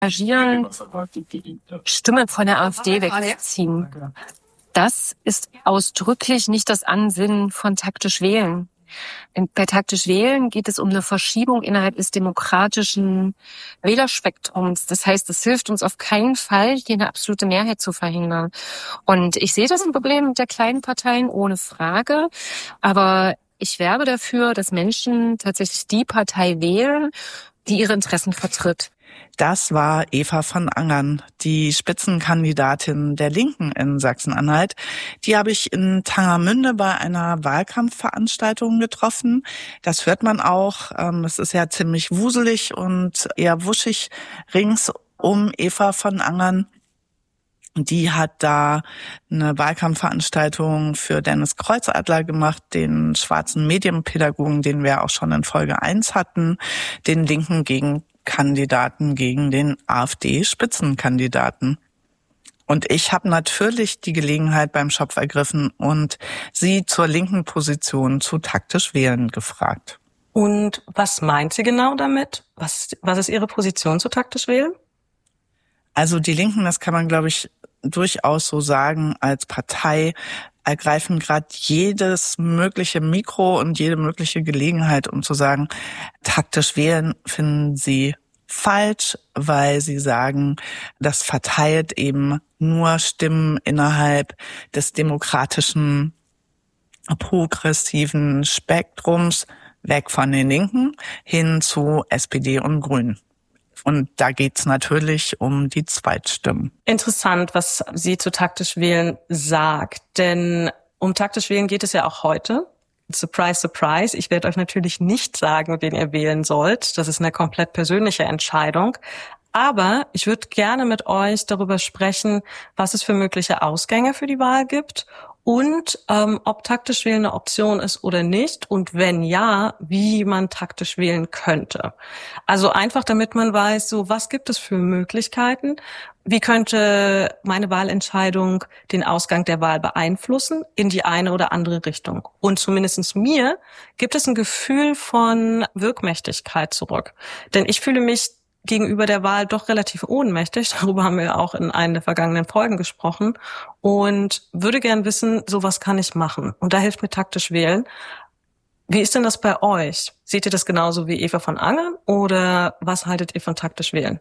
Engagieren, Stimmen von der AfD wegziehen. Das ist ausdrücklich nicht das Ansinnen von taktisch Wählen. Bei taktisch Wählen geht es um eine Verschiebung innerhalb des demokratischen Wählerspektrums. Das heißt, es hilft uns auf keinen Fall, hier eine absolute Mehrheit zu verhindern. Und ich sehe das ein Problem mit der kleinen Parteien, ohne Frage. Aber ich werbe dafür, dass Menschen tatsächlich die Partei wählen, die ihre Interessen vertritt. Das war Eva von Angern, die Spitzenkandidatin der Linken in Sachsen-Anhalt. Die habe ich in Tangermünde bei einer Wahlkampfveranstaltung getroffen. Das hört man auch. Es ist ja ziemlich wuselig und eher wuschig rings um Eva von Angern. Die hat da eine Wahlkampfveranstaltung für Dennis Kreuzadler gemacht, den schwarzen Medienpädagogen, den wir auch schon in Folge 1 hatten, den linken Gegenkandidaten gegen den AfD-Spitzenkandidaten. Und ich habe natürlich die Gelegenheit beim Schopf ergriffen und sie zur linken Position zu taktisch Wählen gefragt. Und was meint sie genau damit? Was ist Ihre Position zu taktisch Wählen? Also die Linken, das kann man, glaube ich, durchaus so sagen, als Partei ergreifen gerade jedes mögliche Mikro und jede mögliche Gelegenheit, um zu sagen, taktisch wählen finden sie falsch, weil sie sagen, das verteilt eben nur Stimmen innerhalb des demokratischen, progressiven Spektrums weg von den Linken hin zu SPD und Grünen. Und da geht's natürlich um die Zweitstimmen. Interessant, was sie zu taktisch wählen sagt. Denn um taktisch wählen geht es ja auch heute. Surprise, surprise. Ich werde euch natürlich nicht sagen, wen ihr wählen sollt. Das ist eine komplett persönliche Entscheidung. Aber ich würde gerne mit euch darüber sprechen, was es für mögliche Ausgänge für die Wahl gibt und ob taktisch wählen eine Option ist oder nicht und wenn ja, wie man taktisch wählen könnte. Also einfach, damit man weiß, so was gibt es für Möglichkeiten, wie könnte meine Wahlentscheidung den Ausgang der Wahl beeinflussen in die eine oder andere Richtung. Und zumindest mir gibt es ein Gefühl von Wirkmächtigkeit zurück. Denn ich fühle mich gegenüber der Wahl doch relativ ohnmächtig. Darüber haben wir auch in einer der vergangenen Folgen gesprochen und würde gern wissen, so was kann ich machen? Und da hilft mir taktisch wählen. Wie ist denn das bei euch? Seht ihr das genauso wie Eva von Angern oder was haltet ihr von taktisch wählen?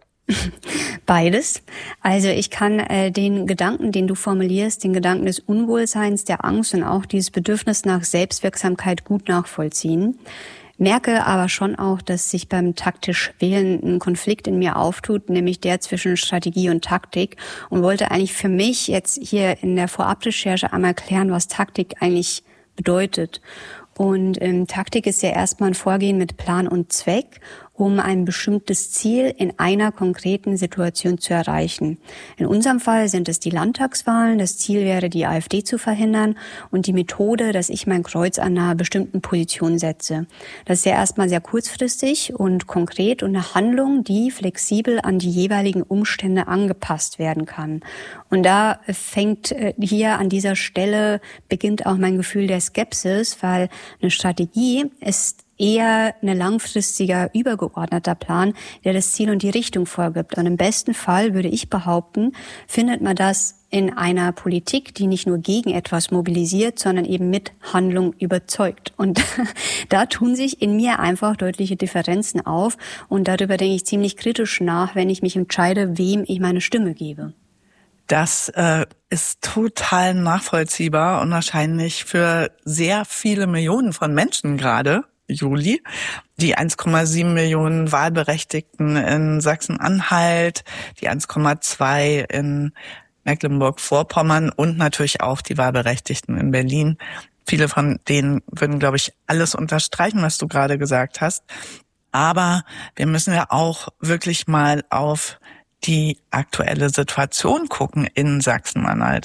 Beides. Also ich kann den Gedanken, den du formulierst, den Gedanken des Unwohlseins, der Angst und auch dieses Bedürfnis nach Selbstwirksamkeit gut nachvollziehen. Merke aber schon auch, dass sich beim taktisch Wählen ein Konflikt in mir auftut, nämlich der zwischen Strategie und Taktik und wollte eigentlich für mich jetzt hier in der Vorabrecherche einmal klären, was Taktik eigentlich bedeutet. Und Taktik ist ja erstmal ein Vorgehen mit Plan und Zweck, um ein bestimmtes Ziel in einer konkreten Situation zu erreichen. In unserem Fall sind es die Landtagswahlen. Das Ziel wäre, die AfD zu verhindern und die Methode, dass ich mein Kreuz an einer bestimmten Position setze. Das ist ja erstmal sehr kurzfristig und konkret und eine Handlung, die flexibel an die jeweiligen Umstände angepasst werden kann. Und da fängt hier an dieser Stelle, beginnt auch mein Gefühl der Skepsis, weil eine Strategie ist eher ein langfristiger, übergeordneter Plan, der das Ziel und die Richtung vorgibt. Und im besten Fall, würde ich behaupten, findet man das in einer Politik, die nicht nur gegen etwas mobilisiert, sondern eben mit Handlung überzeugt. Und da tun sich in mir einfach deutliche Differenzen auf. Und darüber denke ich ziemlich kritisch nach, wenn ich mich entscheide, wem ich meine Stimme gebe. Das ist total nachvollziehbar und wahrscheinlich für sehr viele Millionen von Menschen gerade, Juli, die 1,7 Millionen Wahlberechtigten in Sachsen-Anhalt, die 1,2 in Mecklenburg-Vorpommern und natürlich auch die Wahlberechtigten in Berlin. Viele von denen würden, glaube ich, alles unterstreichen, was du gerade gesagt hast. Aber wir müssen ja auch wirklich mal auf die aktuelle Situation gucken in Sachsen-Anhalt.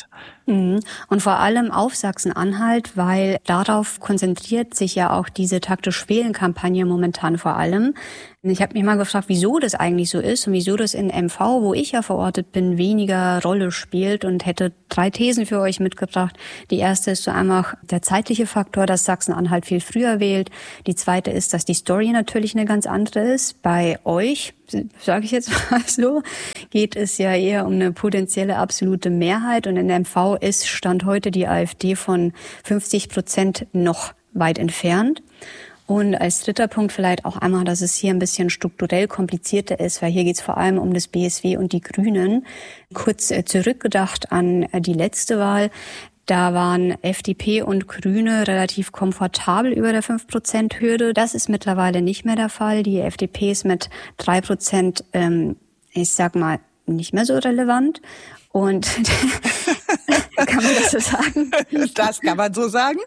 Und vor allem auf Sachsen-Anhalt, weil darauf konzentriert sich ja auch diese taktisch-wählen-Kampagne momentan vor allem. Ich habe mich mal gefragt, wieso das eigentlich so ist und wieso das in MV, wo ich ja verortet bin, weniger Rolle spielt, und hätte 3 Thesen für euch mitgebracht. Die erste ist so einfach der zeitliche Faktor, dass Sachsen-Anhalt viel früher wählt. Die zweite ist, dass die Story natürlich eine ganz andere ist. Bei euch, sage ich jetzt mal so, geht es ja eher um eine potenzielle absolute Mehrheit, und in MV ist Stand heute die AfD von 50% noch weit entfernt. Und als dritter Punkt vielleicht auch einmal, dass es hier ein bisschen strukturell komplizierter ist, weil hier geht es vor allem um das BSW und die Grünen. Kurz zurückgedacht an die letzte Wahl. Da waren FDP und Grüne relativ komfortabel über der 5%-Hürde. Das ist mittlerweile nicht mehr der Fall. Die FDP ist mit 3%, ich sag mal, nicht mehr so relevant. Und kann man das so sagen? Das kann man so sagen.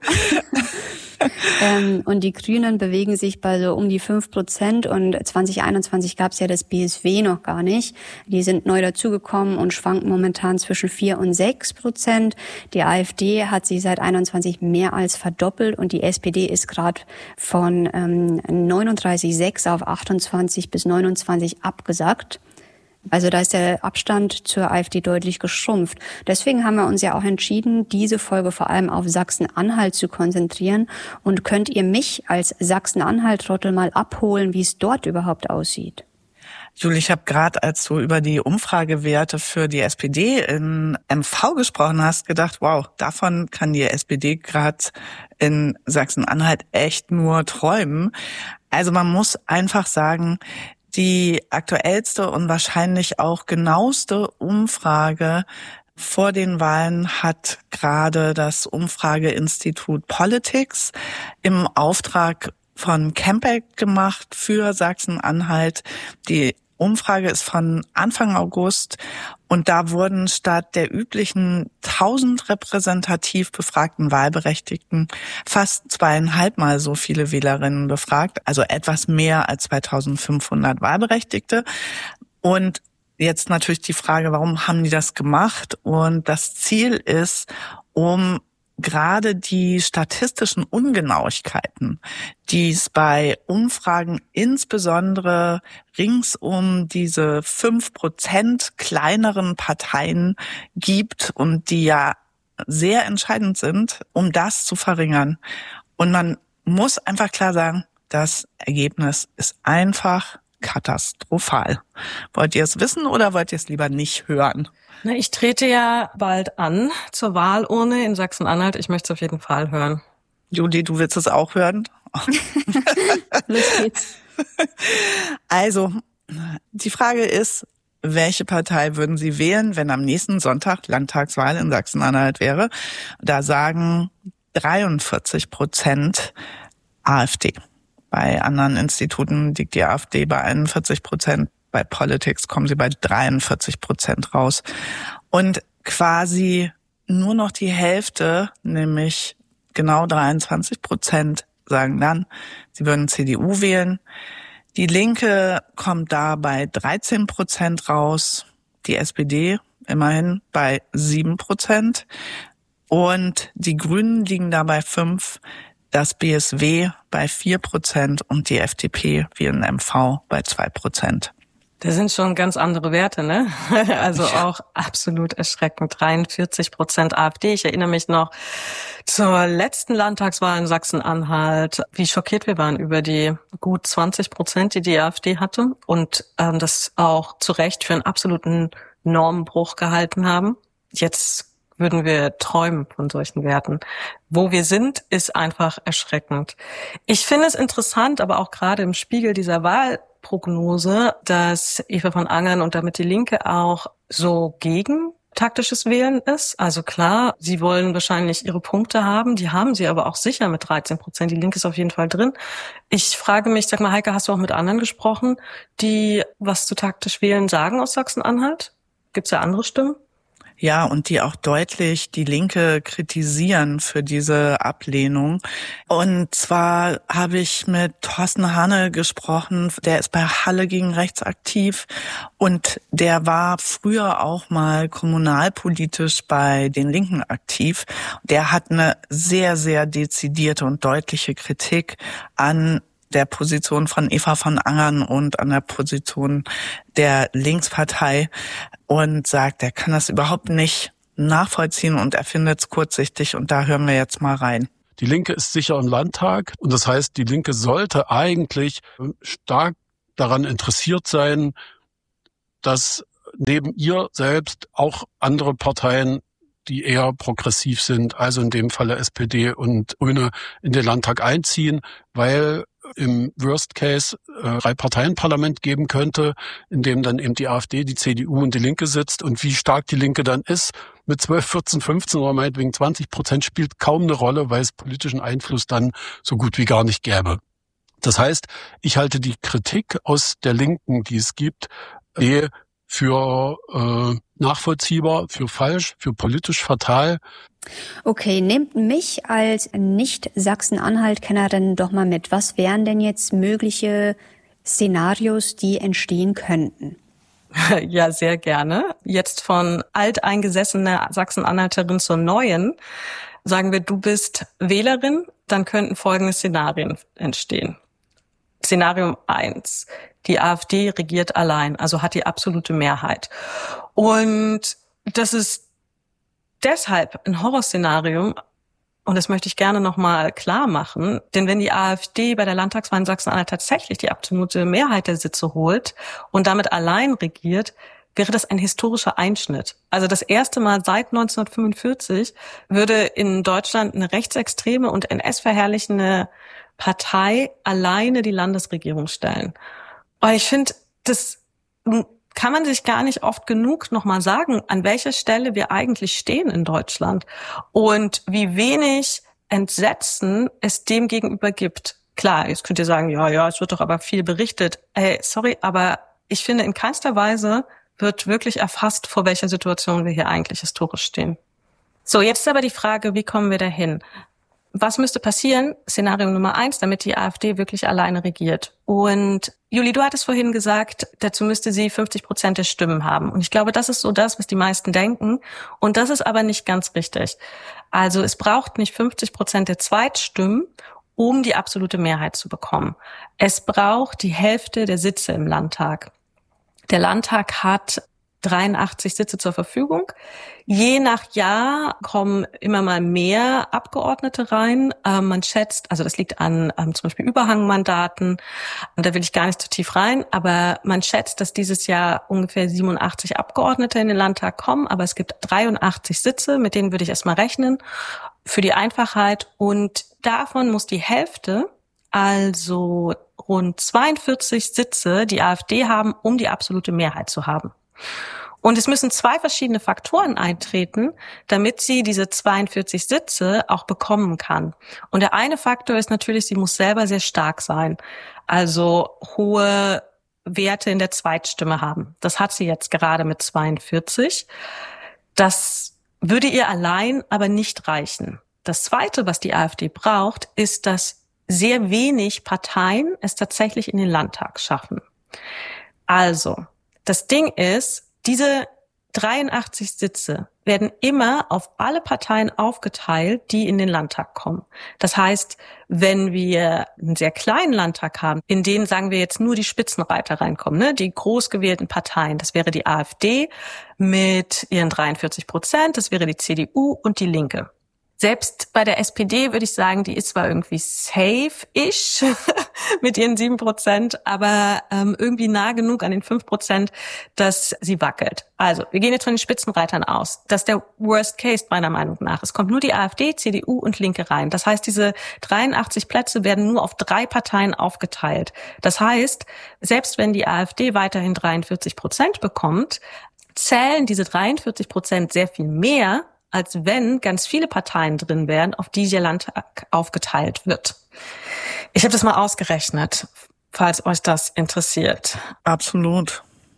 Und die Grünen bewegen sich bei so um die 5%, und 2021 gab es ja das BSW noch gar nicht. Die sind neu dazugekommen und schwanken momentan zwischen 4 und 6%. Die AfD hat sich seit 21 mehr als verdoppelt, und die SPD ist gerade von 39,6 auf 28 bis 29 abgesackt. Also da ist der Abstand zur AfD deutlich geschrumpft. Deswegen haben wir uns ja auch entschieden, diese Folge vor allem auf Sachsen-Anhalt zu konzentrieren. Und könnt ihr mich als Sachsen-Anhalt-Trottel mal abholen, wie es dort überhaupt aussieht? Julie, ich habe gerade, als du über die Umfragewerte für die SPD in MV gesprochen hast, gedacht, wow, davon kann die SPD gerade in Sachsen-Anhalt echt nur träumen. Also man muss einfach sagen, die aktuellste und wahrscheinlich auch genaueste Umfrage vor den Wahlen hat gerade das Umfrageinstitut Politics im Auftrag von Campact gemacht für Sachsen-Anhalt. Die Umfrage ist von Anfang August, und da wurden statt der üblichen 1000 repräsentativ befragten Wahlberechtigten fast 2,5 Mal so viele Wählerinnen befragt, also etwas mehr als 2500 Wahlberechtigte. Und jetzt natürlich die Frage, warum haben die das gemacht? Und das Ziel ist, um gerade die statistischen Ungenauigkeiten, die es bei Umfragen insbesondere rings um diese 5% kleineren Parteien gibt und die ja sehr entscheidend sind, um das zu verringern. Und man muss einfach klar sagen, das Ergebnis ist einfach katastrophal. Wollt ihr es wissen oder wollt ihr es lieber nicht hören? Na, ich trete ja bald an zur Wahlurne in Sachsen-Anhalt. Ich möchte es auf jeden Fall hören. Judy, du willst es auch hören? Los geht's. Also, die Frage ist, welche Partei würden Sie wählen, wenn am nächsten Sonntag Landtagswahl in Sachsen-Anhalt wäre? Da sagen 43% AfD. Bei anderen Instituten liegt die AfD bei 41%. Bei Politics kommen sie bei 43% raus. Und quasi nur noch die Hälfte, nämlich genau 23%, sagen dann, sie würden CDU wählen. Die Linke kommt da bei 13% raus. Die SPD immerhin bei 7%. Und die Grünen liegen da bei 5%. Das BSW bei 4% und die FDP wie in MV bei 2%. Das sind schon ganz andere Werte, ne? Also auch absolut erschreckend. 43% AfD. Ich erinnere mich noch zur letzten Landtagswahl in Sachsen-Anhalt, wie schockiert wir waren über die gut 20%, die die AfD hatte, und das auch zu Recht für einen absoluten Normenbruch gehalten haben. Jetzt würden wir träumen von solchen Werten. Wo wir sind, ist einfach erschreckend. Ich finde es interessant, aber auch gerade im Spiegel dieser Wahlprognose, dass Eva von Angern und damit die Linke auch so gegen taktisches Wählen ist. Also klar, sie wollen wahrscheinlich ihre Punkte haben, die haben sie aber auch sicher mit 13%. Die Linke ist auf jeden Fall drin. Ich frage mich, sag mal, Heike, hast du auch mit anderen gesprochen, die was zu taktisch Wählen sagen aus Sachsen-Anhalt? Gibt's ja andere Stimmen? Ja, und die auch deutlich die Linke kritisieren für diese Ablehnung. Und zwar habe ich mit Thorsten Hahne gesprochen, der ist bei Halle gegen Rechts aktiv und der war früher auch mal kommunalpolitisch bei den Linken aktiv. Der hat eine sehr, sehr dezidierte und deutliche Kritik an der Position von Eva von Angern und an der Position der Linkspartei und sagt, er kann das überhaupt nicht nachvollziehen und er findet es kurzsichtig und da hören wir jetzt mal rein. Die Linke ist sicher im Landtag und das heißt, die Linke sollte eigentlich stark daran interessiert sein, dass neben ihr selbst auch andere Parteien, die eher progressiv sind, also in dem Falle SPD und Grüne, in den Landtag einziehen, weil im Worst Case 3-Parteien-Parlament geben könnte, in dem dann eben die AfD, die CDU und die Linke sitzt. Und wie stark die Linke dann ist, mit 12, 14, 15 oder meinetwegen 20% spielt kaum eine Rolle, weil es politischen Einfluss dann so gut wie gar nicht gäbe. Das heißt, ich halte die Kritik aus der Linken, die es gibt, für nachvollziehbar, für falsch, für politisch fatal. Okay, nehmt mich als Nicht-Sachsen-Anhalt-Kennerin doch mal mit. Was wären denn jetzt mögliche Szenarios, die entstehen könnten? Ja, sehr gerne. Jetzt von alteingesessener Sachsen-Anhalterin zur neuen. Sagen wir, du bist Wählerin, dann könnten folgende Szenarien entstehen. Szenario 1. Die AfD regiert allein, also hat die absolute Mehrheit. Und das ist deshalb ein Horrorszenario, und das möchte ich gerne nochmal klar machen, denn wenn die AfD bei der Landtagswahl in Sachsen-Anhalt tatsächlich die absolute Mehrheit der Sitze holt und damit allein regiert, wäre das ein historischer Einschnitt. Also das erste Mal seit 1945 würde in Deutschland eine rechtsextreme und NS-verherrlichende Partei alleine die Landesregierung stellen. Aber ich finde, das kann man sich gar nicht oft genug nochmal sagen, an welcher Stelle wir eigentlich stehen in Deutschland und wie wenig Entsetzen es dem gegenüber gibt. Klar, jetzt könnt ihr sagen, ja, es wird doch aber viel berichtet. Hey, sorry, aber ich finde, in keinster Weise wird wirklich erfasst, vor welcher Situation wir hier eigentlich historisch stehen. So, jetzt ist aber die Frage, wie kommen wir dahin? Was müsste passieren? Szenario Nummer 1, damit die AfD wirklich alleine regiert. Und Juli, du hattest vorhin gesagt, dazu müsste sie 50% der Stimmen haben. Und ich glaube, das ist so das, was die meisten denken. Und das ist aber nicht ganz richtig. Also es braucht nicht 50% der Zweitstimmen, um die absolute Mehrheit zu bekommen. Es braucht die Hälfte der Sitze im Landtag. Der Landtag hat 83 Sitze zur Verfügung. Je nach Jahr kommen immer mal mehr Abgeordnete rein. Man schätzt, also das liegt an zum Beispiel Überhangmandaten, und da will ich gar nicht zu tief rein, aber man schätzt, dass dieses Jahr ungefähr 87 Abgeordnete in den Landtag kommen, aber es gibt 83 Sitze, mit denen würde ich erstmal rechnen, für die Einfachheit, und davon muss die Hälfte, also rund 42 Sitze, die AfD haben, um die absolute Mehrheit zu haben. Und es müssen 2 verschiedene Faktoren eintreten, damit sie diese 42 Sitze auch bekommen kann. Und der eine Faktor ist natürlich, sie muss selber sehr stark sein, also hohe Werte in der Zweitstimme haben. Das hat sie jetzt gerade mit 42. Das würde ihr allein aber nicht reichen. Das Zweite, was die AfD braucht, ist, dass sehr wenig Parteien es tatsächlich in den Landtag schaffen. Also, das Ding ist, diese 83 Sitze werden immer auf alle Parteien aufgeteilt, die in den Landtag kommen. Das heißt, wenn wir einen sehr kleinen Landtag haben, in den, sagen wir jetzt, nur die Spitzenreiter reinkommen, ne, die groß gewählten Parteien, das wäre die AfD mit ihren 43%, das wäre die CDU und die Linke. Selbst bei der SPD würde ich sagen, die ist zwar irgendwie safe-ish mit ihren 7%, aber irgendwie nah genug an den 5%, dass sie wackelt. Also, wir gehen jetzt von den Spitzenreitern aus. Das ist der Worst Case meiner Meinung nach. Es kommt nur die AfD, CDU und Linke rein. Das heißt, diese 83 Plätze werden nur auf 3 Parteien aufgeteilt. Das heißt, selbst wenn die AfD weiterhin 43% bekommt, zählen diese 43% sehr viel mehr, als wenn ganz viele Parteien drin wären, auf die der Landtag aufgeteilt wird. Ich habe das mal ausgerechnet, falls euch das interessiert. Absolut.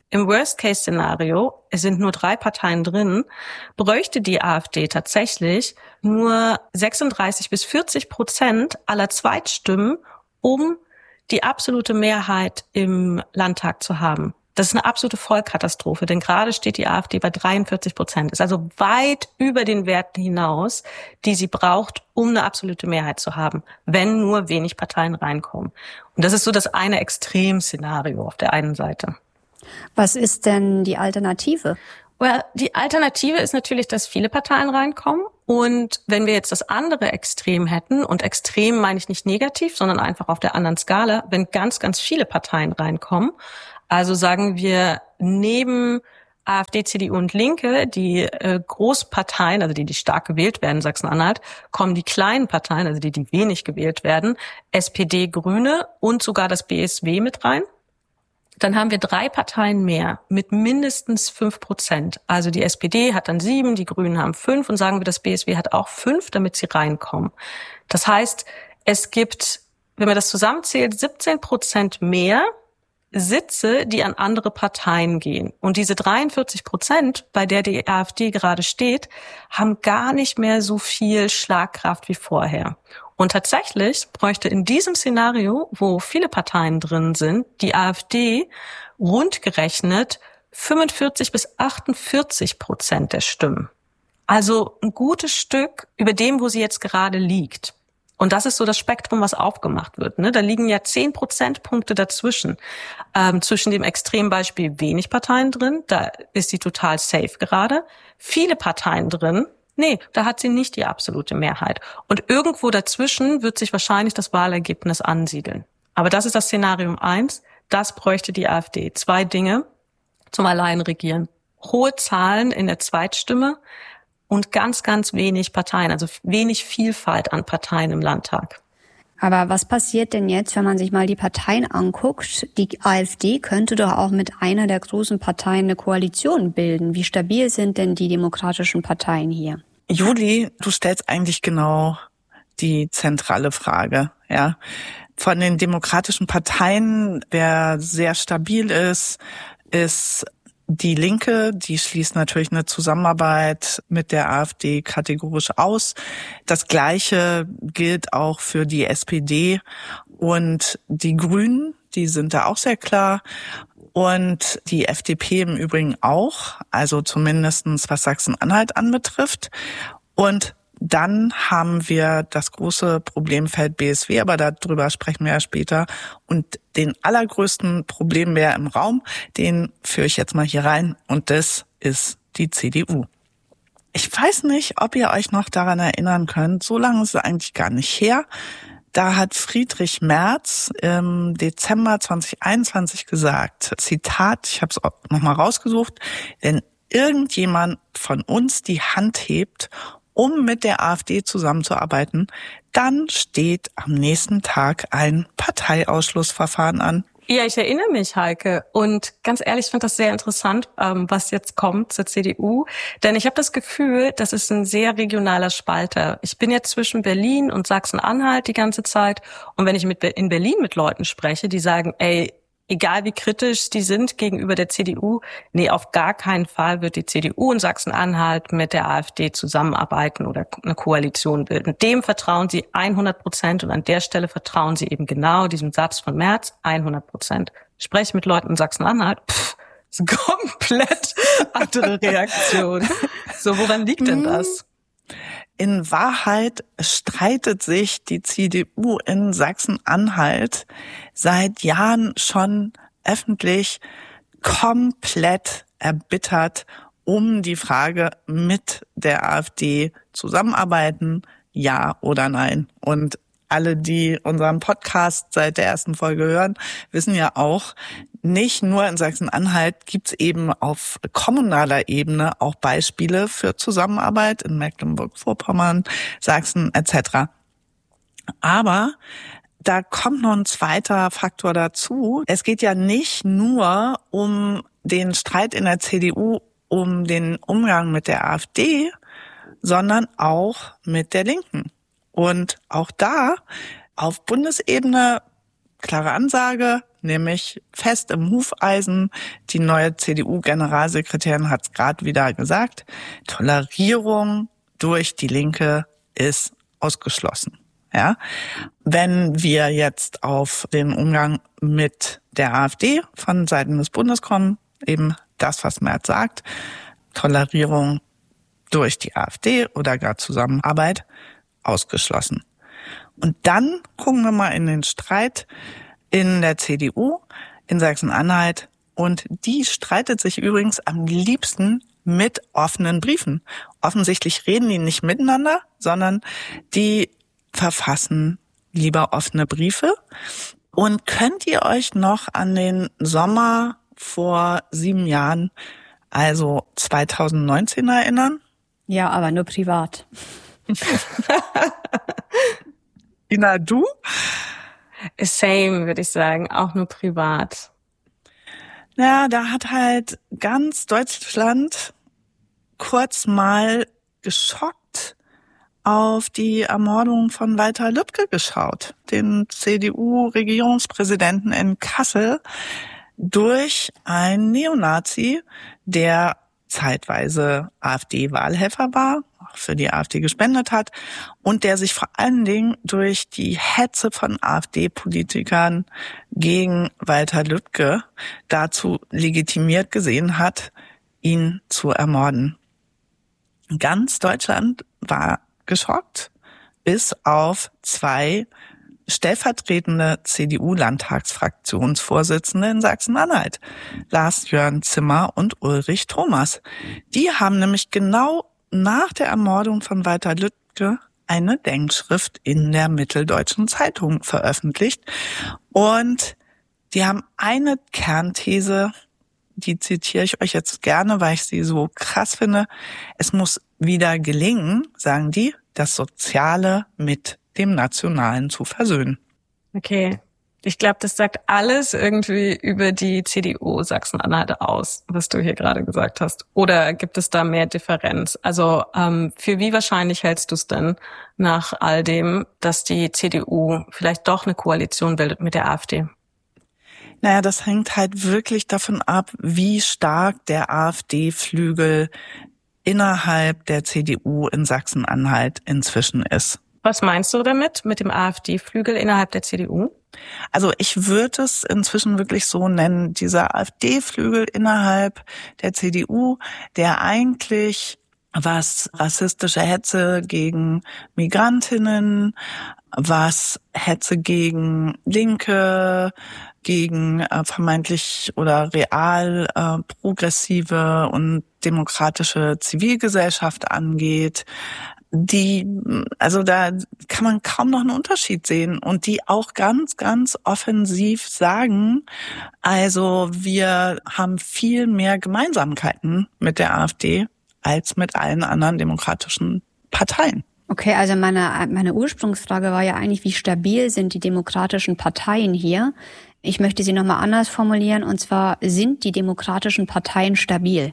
Im Worst-Case-Szenario, es sind nur 3 Parteien drin, bräuchte die AfD tatsächlich nur 36-40% aller Zweitstimmen, um die absolute Mehrheit im Landtag zu haben. Das ist eine absolute Vollkatastrophe, denn gerade steht die AfD bei 43%. Ist also weit über den Werten hinaus, die sie braucht, um eine absolute Mehrheit zu haben, wenn nur wenig Parteien reinkommen. Und das ist so das eine Extremszenario auf der einen Seite. Was ist denn die Alternative? Well, die Alternative ist natürlich, dass viele Parteien reinkommen. Und wenn wir jetzt das andere Extrem hätten, und extrem meine ich nicht negativ, sondern einfach auf der anderen Skala, wenn ganz, ganz viele Parteien reinkommen, also sagen wir neben AfD, CDU und Linke, die Großparteien, also die stark gewählt werden in Sachsen-Anhalt, kommen die kleinen Parteien, also die wenig gewählt werden, SPD, Grüne und sogar das BSW mit rein. Dann haben wir 3 Parteien mehr mit mindestens 5%. Also die SPD hat dann 7, die Grünen haben 5 und sagen wir, das BSW hat auch 5, damit sie reinkommen. Das heißt, es gibt, wenn man das zusammenzählt, 17% mehr Sitze, die an andere Parteien gehen. Und diese 43%, bei der die AfD gerade steht, haben gar nicht mehr so viel Schlagkraft wie vorher. Und tatsächlich bräuchte in diesem Szenario, wo viele Parteien drin sind, die AfD rundgerechnet 45-48% der Stimmen. Also ein gutes Stück über dem, wo sie jetzt gerade liegt. Und das ist so das Spektrum, was aufgemacht wird. Ne? Da liegen ja 10 Prozentpunkte dazwischen. Zwischen dem Extrembeispiel wenig Parteien drin, da ist sie total safe gerade. Viele Parteien drin, nee, da hat sie nicht die absolute Mehrheit. Und irgendwo dazwischen wird sich wahrscheinlich das Wahlergebnis ansiedeln. Aber das ist das Szenarium 1. Das bräuchte die AfD. 2 Dinge zum Alleinregieren. Hohe Zahlen in der Zweitstimme und ganz, ganz wenig Parteien, also wenig Vielfalt an Parteien im Landtag. Aber was passiert denn jetzt, wenn man sich mal die Parteien anguckt? Die AfD könnte doch auch mit einer der großen Parteien eine Koalition bilden. Wie stabil sind denn die demokratischen Parteien hier? Juli, du stellst eigentlich genau die zentrale Frage, ja. Von den demokratischen Parteien, wer sehr stabil ist die Linke, die schließt natürlich eine Zusammenarbeit mit der AfD kategorisch aus. Das Gleiche gilt auch für die SPD und die Grünen, die sind da auch sehr klar. Und die FDP im Übrigen auch, also zumindestens was Sachsen-Anhalt anbetrifft. Und dann haben wir das große Problemfeld BSW, aber darüber sprechen wir ja später. Und den allergrößten Problembär im Raum, den führe ich jetzt mal hier rein. Und das ist die CDU. Ich weiß nicht, ob ihr euch noch daran erinnern könnt. So lange ist es eigentlich gar nicht her. Da hat Friedrich Merz im Dezember 2021 gesagt, Zitat, ich habe es auch nochmal rausgesucht, wenn irgendjemand von uns die Hand hebt, um mit der AfD zusammenzuarbeiten, dann steht am nächsten Tag ein Parteiausschlussverfahren an. Ja, ich erinnere mich, Heike. Und ganz ehrlich, ich fand das sehr interessant, was jetzt kommt zur CDU. Denn ich habe das Gefühl, das ist ein sehr regionaler Spalter. Ich bin jetzt zwischen Berlin und Sachsen-Anhalt die ganze Zeit. Und wenn ich in Berlin mit Leuten spreche, die sagen, ey, egal wie kritisch die sind gegenüber der CDU, nee, auf gar keinen Fall wird die CDU in Sachsen-Anhalt mit der AfD zusammenarbeiten oder eine Koalition bilden. Dem vertrauen sie 100% und an der Stelle vertrauen sie eben genau diesem Satz von Merz 100%. Ich spreche mit Leuten in Sachsen-Anhalt, ist eine komplett andere Reaktion. So, woran liegt denn das? In Wahrheit streitet sich die CDU in Sachsen-Anhalt seit Jahren schon öffentlich komplett erbittert um die Frage, mit der AfD zusammenarbeiten, ja oder nein. Und alle, die unseren Podcast seit der ersten Folge hören, wissen ja auch, nicht nur in Sachsen-Anhalt gibt's eben auf kommunaler Ebene auch Beispiele für Zusammenarbeit in Mecklenburg-Vorpommern, Sachsen etc. Aber da kommt noch ein zweiter Faktor dazu. Es geht ja nicht nur um den Streit in der CDU, um den Umgang mit der AfD, sondern auch mit der Linken. Und auch da auf Bundesebene klare Ansage, nämlich fest im Hufeisen. Die neue CDU-Generalsekretärin hat es gerade wieder gesagt. Tolerierung durch die Linke ist ausgeschlossen. Ja, wenn wir jetzt auf den Umgang mit der AfD von Seiten des Bundes kommen, eben das, was Merz sagt, Tolerierung durch die AfD oder gar Zusammenarbeit ausgeschlossen. Und dann gucken wir mal in den Streit in der CDU in Sachsen-Anhalt. Und die streitet sich übrigens am liebsten mit offenen Briefen. Offensichtlich reden die nicht miteinander, sondern die verfassen lieber offene Briefe. Und könnt ihr euch noch an den Sommer vor 7 Jahren, also 2019, erinnern? Ja, aber nur privat. Ina, du? Same, würde ich sagen, auch nur privat. Ja, da hat halt ganz Deutschland kurz mal geschockt auf die Ermordung von Walter Lübcke geschaut, den CDU-Regierungspräsidenten in Kassel, durch einen Neonazi, der zeitweise AfD-Wahlhelfer war, auch für die AfD gespendet hat und der sich vor allen Dingen durch die Hetze von AfD-Politikern gegen Walter Lübcke dazu legitimiert gesehen hat, ihn zu ermorden. Ganz Deutschland war geschockt, bis auf 2 stellvertretende CDU-Landtagsfraktionsvorsitzende in Sachsen-Anhalt, Lars-Jörn Zimmer und Ulrich Thomas. Die haben nämlich genau nach der Ermordung von Walter Lübcke eine Denkschrift in der Mitteldeutschen Zeitung veröffentlicht. Und die haben eine Kernthese, die zitiere ich euch jetzt gerne, weil ich sie so krass finde. Es muss wieder gelingen, sagen die, das Soziale mit dem Nationalen zu versöhnen. Okay. Ich glaube, das sagt alles irgendwie über die CDU Sachsen-Anhalt aus, was du hier gerade gesagt hast. Oder gibt es da mehr Differenz? Also für wie wahrscheinlich hältst du es denn nach all dem, dass die CDU vielleicht doch eine Koalition bildet mit der AfD? Naja, das hängt halt wirklich davon ab, wie stark der AfD-Flügel innerhalb der CDU in Sachsen-Anhalt inzwischen ist. Was meinst du damit, mit dem AfD-Flügel innerhalb der CDU? Also ich würde es inzwischen wirklich so nennen, dieser AfD-Flügel innerhalb der CDU, der eigentlich, was rassistische Hetze gegen Migrantinnen, was Hetze gegen Linke, gegen vermeintlich oder real progressive und demokratische Zivilgesellschaft angeht, also da kann man kaum noch einen Unterschied sehen und die auch ganz, ganz offensiv sagen, also wir haben viel mehr Gemeinsamkeiten mit der AfD als mit allen anderen demokratischen Parteien. Okay, also meine Ursprungsfrage war ja eigentlich, wie stabil sind die demokratischen Parteien hier? Ich möchte sie nochmal anders formulieren, und zwar, sind die demokratischen Parteien stabil?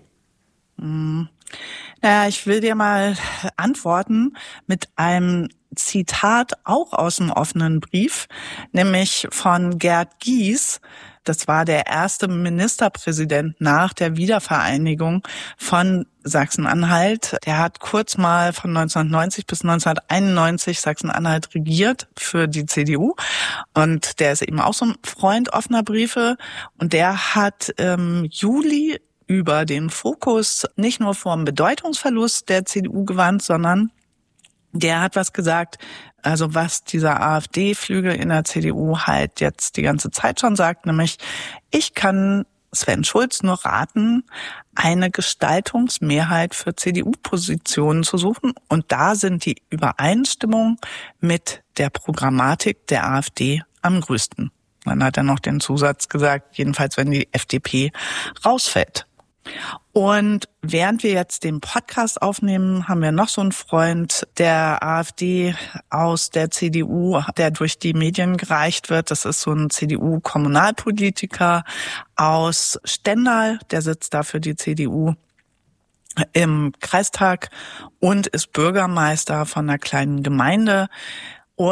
Naja, ich will dir mal antworten mit einem Zitat auch aus dem offenen Brief, nämlich von Gerd Gies. Das war der erste Ministerpräsident nach der Wiedervereinigung von Sachsen-Anhalt. Der hat kurz mal von 1990 bis 1991 Sachsen-Anhalt regiert für die CDU. Und der ist eben auch so ein Freund offener Briefe. Und der hat im Juli über den Fokus nicht nur vom Bedeutungsverlust der CDU gewandt, sondern der hat was gesagt, also was dieser AfD-Flügel in der CDU halt jetzt die ganze Zeit schon sagt, nämlich, ich kann Sven Schulz nur raten, eine Gestaltungsmehrheit für CDU-Positionen zu suchen. Und da sind die Übereinstimmungen mit der Programmatik der AfD am größten. Dann hat er noch den Zusatz gesagt, jedenfalls wenn die FDP rausfällt. Und während wir jetzt den Podcast aufnehmen, haben wir noch so einen Freund der AfD aus der CDU, der durch die Medien gereicht wird. Das ist so ein CDU-Kommunalpolitiker aus Stendal, der sitzt da für die CDU im Kreistag und ist Bürgermeister von einer kleinen Gemeinde. Und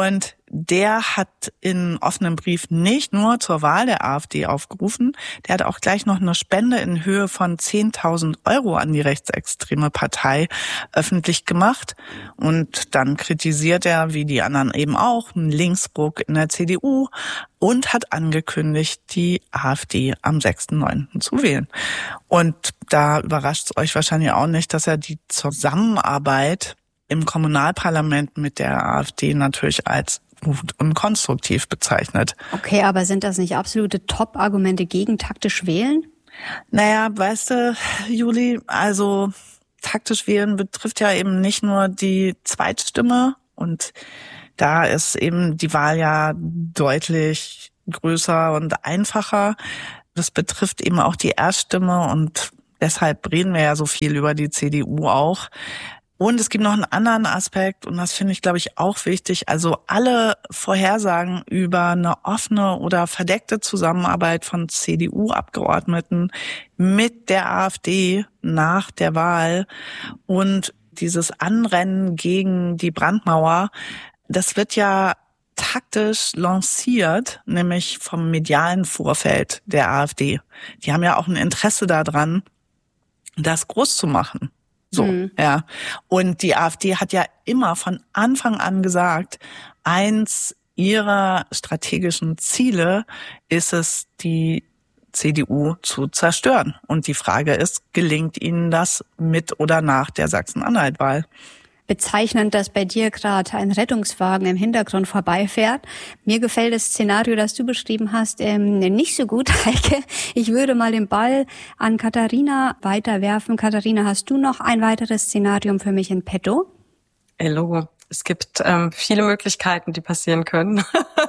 der hat in offenem Brief nicht nur zur Wahl der AfD aufgerufen, der hat auch gleich noch eine Spende in Höhe von 10.000 Euro an die rechtsextreme Partei öffentlich gemacht. Und dann kritisiert er, wie die anderen eben auch, einen Linksruck in der CDU und hat angekündigt, die AfD am 6.9. zu wählen. Und da überrascht es euch wahrscheinlich auch nicht, dass er die Zusammenarbeit im Kommunalparlament mit der AfD natürlich als gut und konstruktiv bezeichnet. Okay, aber sind das nicht absolute Top-Argumente gegen taktisch wählen? Naja, weißt du, Juli, also taktisch wählen betrifft ja eben nicht nur die Zweitstimme, und da ist eben die Wahl ja deutlich größer und einfacher. Das betrifft eben auch die Erststimme, und deshalb reden wir ja so viel über die CDU auch. Und es gibt noch einen anderen Aspekt, und das finde ich, glaube ich, auch wichtig. Also alle Vorhersagen über eine offene oder verdeckte Zusammenarbeit von CDU-Abgeordneten mit der AfD nach der Wahl und dieses Anrennen gegen die Brandmauer, das wird ja taktisch lanciert, nämlich vom medialen Vorfeld der AfD. Die haben ja auch ein Interesse daran, das groß zu machen. So, ja. Und die AfD hat ja immer von Anfang an gesagt, eins ihrer strategischen Ziele ist es, die CDU zu zerstören. Und die Frage ist, gelingt ihnen das mit oder nach der Sachsen-Anhalt-Wahl? Bezeichnend, dass bei dir gerade ein Rettungswagen im Hintergrund vorbeifährt. Mir gefällt das Szenario, das du beschrieben hast, nicht so gut, Heike. Ich würde mal den Ball an Katharina weiterwerfen. Katharina, hast du noch ein weiteres Szenario für mich in petto? Logo. Es gibt viele Möglichkeiten, die passieren können,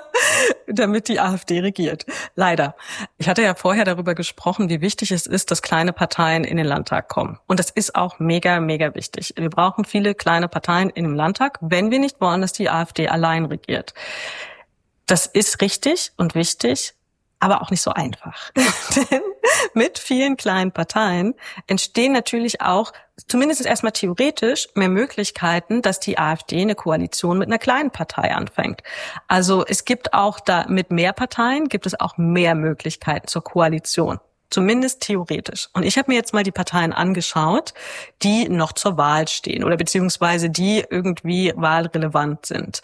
damit die AfD regiert. Leider. Ich hatte ja vorher darüber gesprochen, wie wichtig es ist, dass kleine Parteien in den Landtag kommen. Und das ist auch mega, mega wichtig. Wir brauchen viele kleine Parteien in dem Landtag, wenn wir nicht wollen, dass die AfD allein regiert. Das ist richtig und wichtig, aber auch nicht so einfach. Denn mit vielen kleinen Parteien entstehen natürlich auch, zumindest erstmal theoretisch, mehr Möglichkeiten, dass die AfD eine Koalition mit einer kleinen Partei anfängt. Also es gibt auch da mit mehr Parteien, gibt es auch mehr Möglichkeiten zur Koalition. Zumindest theoretisch. Und ich habe mir jetzt mal die Parteien angeschaut, die noch zur Wahl stehen oder beziehungsweise die irgendwie wahlrelevant sind.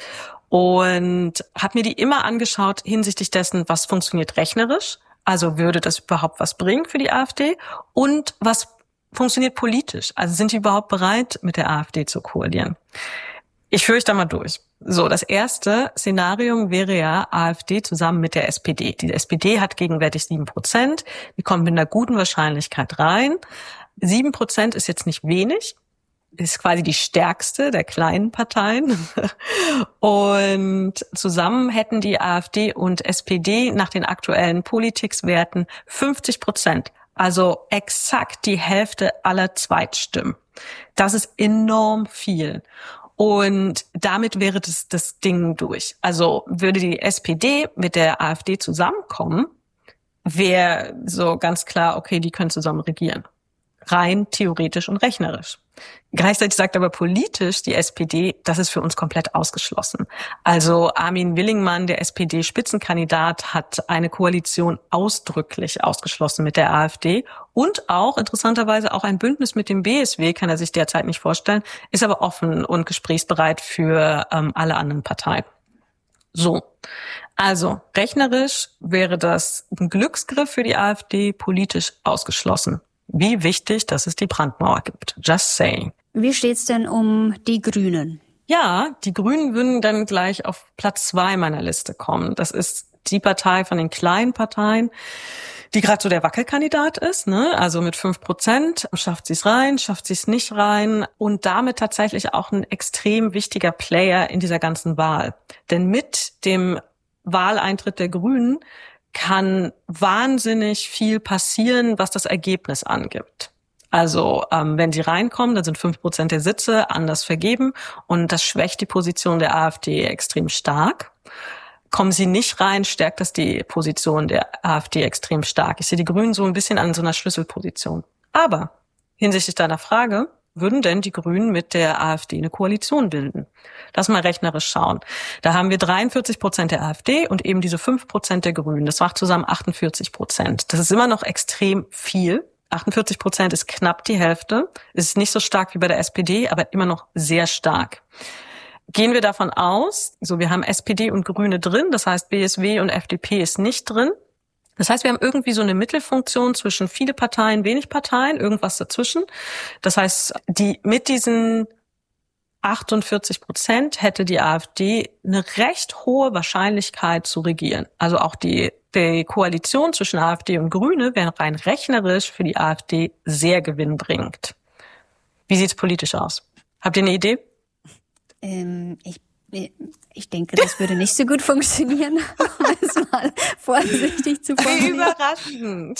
Und habe mir die immer angeschaut hinsichtlich dessen, was funktioniert rechnerisch, also würde das überhaupt was bringen für die AfD, und was funktioniert politisch, also sind die überhaupt bereit, mit der AfD zu koalieren. Ich führe euch da mal durch. So, das erste Szenario wäre ja AfD zusammen mit der SPD. Die SPD hat gegenwärtig 7%, die kommen mit einer guten Wahrscheinlichkeit rein. 7% ist jetzt nicht wenig, ist quasi die stärkste der kleinen Parteien. Und zusammen hätten die AfD und SPD nach den aktuellen Politikswerten 50%. Also exakt die Hälfte aller Zweitstimmen. Das ist enorm viel. Und damit wäre das Ding durch. Also würde die SPD mit der AfD zusammenkommen, wäre so ganz klar, okay, die können zusammen regieren. Rein theoretisch und rechnerisch. Gleichzeitig sagt aber politisch die SPD, das ist für uns komplett ausgeschlossen. Also Armin Willingmann, der SPD-Spitzenkandidat, hat eine Koalition ausdrücklich ausgeschlossen mit der AfD und auch interessanterweise auch ein Bündnis mit dem BSW kann er sich derzeit nicht vorstellen, ist aber offen und gesprächsbereit für alle anderen Parteien. So, also rechnerisch wäre das ein Glücksgriff für die AfD, politisch ausgeschlossen. Wie wichtig, dass es die Brandmauer gibt. Just saying. Wie steht's denn um die Grünen? Ja, die Grünen würden dann gleich auf Platz 2 meiner Liste kommen. Das ist die Partei von den kleinen Parteien, die gerade so der Wackelkandidat ist, ne? Also mit 5%. Schafft sie es rein, schafft sie es nicht rein? Und damit tatsächlich auch ein extrem wichtiger Player in dieser ganzen Wahl. Denn mit dem Wahleintritt der Grünen kann wahnsinnig viel passieren, was das Ergebnis angibt. Also wenn sie reinkommen, dann sind 5% der Sitze anders vergeben und das schwächt die Position der AfD extrem stark. Kommen sie nicht rein, stärkt das die Position der AfD extrem stark. Ich sehe die Grünen so ein bisschen an so einer Schlüsselposition. Aber hinsichtlich deiner Frage, würden denn die Grünen mit der AfD eine Koalition bilden? Lass mal rechnerisch schauen. Da haben wir 43% der AfD und eben diese 5% der Grünen. Das macht zusammen 48%. Das ist immer noch extrem viel. 48% ist knapp die Hälfte. Ist nicht so stark wie bei der SPD, aber immer noch sehr stark. Gehen wir davon aus, so wir haben SPD und Grüne drin, das heißt BSW und FDP ist nicht drin. Das heißt, wir haben irgendwie so eine Mittelfunktion zwischen viele Parteien, wenig Parteien, irgendwas dazwischen. Das heißt, mit diesen 48% hätte die AfD eine recht hohe Wahrscheinlichkeit zu regieren. Also auch die Koalition zwischen AfD und Grüne wäre rein rechnerisch für die AfD sehr gewinnbringend. Wie sieht's politisch aus? Habt ihr eine Idee? Ich denke, das würde nicht so gut funktionieren, um es mal vorsichtig zu formulieren. Überraschend.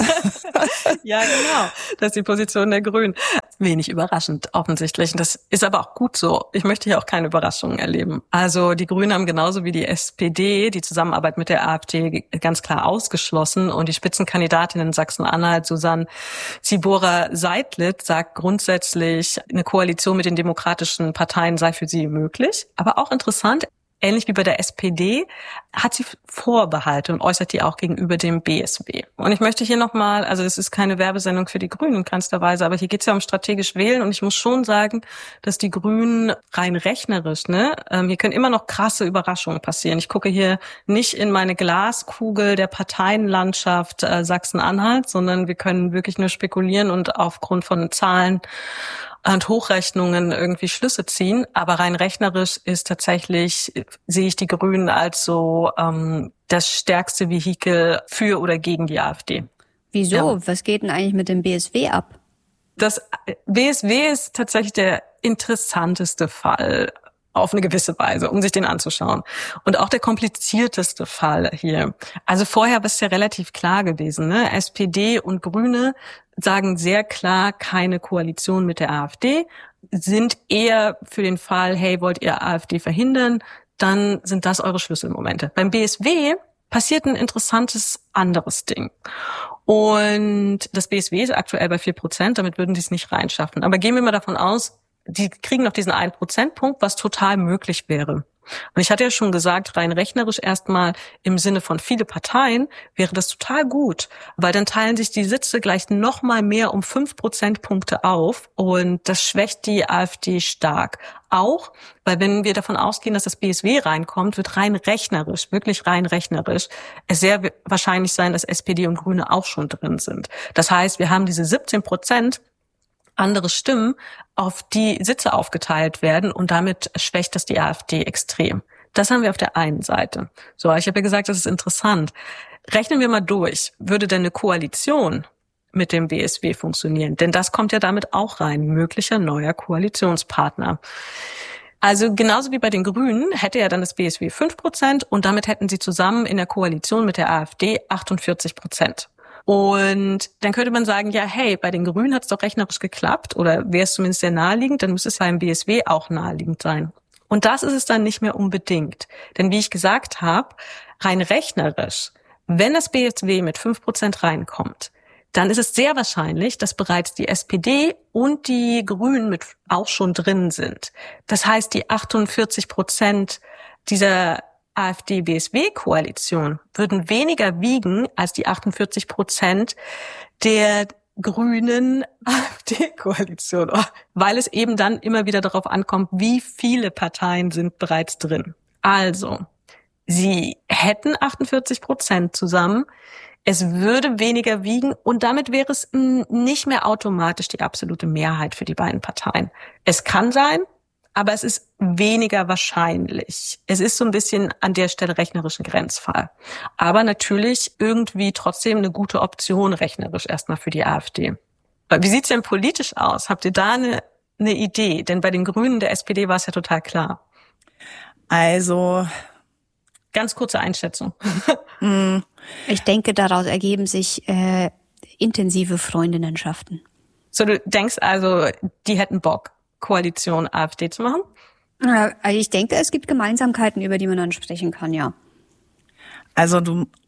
Ja, genau. Das ist die Position der Grünen. Wenig überraschend, offensichtlich. Und das ist aber auch gut so. Ich möchte hier auch keine Überraschungen erleben. Also die Grünen haben genauso wie die SPD die Zusammenarbeit mit der AfD ganz klar ausgeschlossen. Und die Spitzenkandidatin in Sachsen-Anhalt, Susanne Zibora-Seidlitz, sagt grundsätzlich, eine Koalition mit den demokratischen Parteien sei für sie möglich. Aber auch interessant, ähnlich wie bei der SPD, hat sie Vorbehalte und äußert die auch gegenüber dem BSW. Und ich möchte hier nochmal, also es ist keine Werbesendung für die Grünen in keinster Weise, aber hier geht es ja um strategisch wählen und ich muss schon sagen, dass die Grünen rein rechnerisch, hier können immer noch krasse Überraschungen passieren. Ich gucke hier nicht in meine Glaskugel der Parteienlandschaft Sachsen-Anhalt, sondern wir können wirklich nur spekulieren und aufgrund von Zahlen und Hochrechnungen irgendwie Schlüsse ziehen. Aber rein rechnerisch ist tatsächlich, sehe ich die Grünen als so das stärkste Vehikel für oder gegen die AfD. Wieso? Ja. Was geht denn eigentlich mit dem BSW ab? Das BSW ist tatsächlich der interessanteste Fall auf eine gewisse Weise, um sich den anzuschauen. Und auch der komplizierteste Fall hier. Also vorher war es ja relativ klar gewesen, ne? SPD und Grüne sagen sehr klar keine Koalition mit der AfD, sind eher für den Fall, hey, wollt ihr AfD verhindern, dann sind das eure Schlüsselmomente. Beim BSW passiert ein interessantes anderes Ding. Und das BSW ist aktuell bei 4%, damit würden sie es nicht reinschaffen. Aber gehen wir mal davon aus, die kriegen noch diesen 1%-Punkt, was total möglich wäre. Und ich hatte ja schon gesagt, rein rechnerisch erstmal im Sinne von viele Parteien wäre das total gut, weil dann teilen sich die Sitze gleich noch mal mehr um 5 Prozentpunkte auf und das schwächt die AfD stark. Auch, weil wenn wir davon ausgehen, dass das BSW reinkommt, wird rein rechnerisch, wirklich rein rechnerisch, es sehr wahrscheinlich sein, dass SPD und Grüne auch schon drin sind. Das heißt, wir haben diese 17% andere Stimmen, auf die Sitze aufgeteilt werden und damit schwächt das die AfD extrem. Das haben wir auf der einen Seite. So, ich habe ja gesagt, das ist interessant. Rechnen wir mal durch. Würde denn eine Koalition mit dem BSW funktionieren? Denn das kommt ja damit auch rein. Möglicher neuer Koalitionspartner. Also genauso wie bei den Grünen hätte ja dann das BSW 5% und damit hätten sie zusammen in der Koalition mit der AfD 48%. Und dann könnte man sagen, ja, hey, bei den Grünen hat es doch rechnerisch geklappt oder wäre es zumindest sehr naheliegend, dann müsste es beim BSW auch naheliegend sein. Und das ist es dann nicht mehr unbedingt. Denn wie ich gesagt habe, rein rechnerisch, wenn das BSW mit 5% reinkommt, dann ist es sehr wahrscheinlich, dass bereits die SPD und die Grünen mit auch schon drin sind. Das heißt, die 48% dieser AfD-BSW-Koalition würden weniger wiegen als die 48% der grünen AfD-Koalition, weil es eben dann immer wieder darauf ankommt, wie viele Parteien sind bereits drin. Also, sie hätten 48% zusammen, es würde weniger wiegen und damit wäre es nicht mehr automatisch die absolute Mehrheit für die beiden Parteien. Es kann sein, aber es ist weniger wahrscheinlich. Es ist so ein bisschen an der Stelle rechnerisch ein Grenzfall. Aber natürlich irgendwie trotzdem eine gute Option rechnerisch erstmal für die AfD. Wie sieht's denn politisch aus? Habt ihr da eine Idee? Denn bei den Grünen der SPD war es ja total klar. Also, ganz kurze Einschätzung. Ich denke, daraus ergeben sich intensive Freundinnenschaften. So, du denkst also, die hätten Bock, Koalition AfD zu machen? Also ich denke, es gibt Gemeinsamkeiten, über die man dann sprechen kann, ja. Also du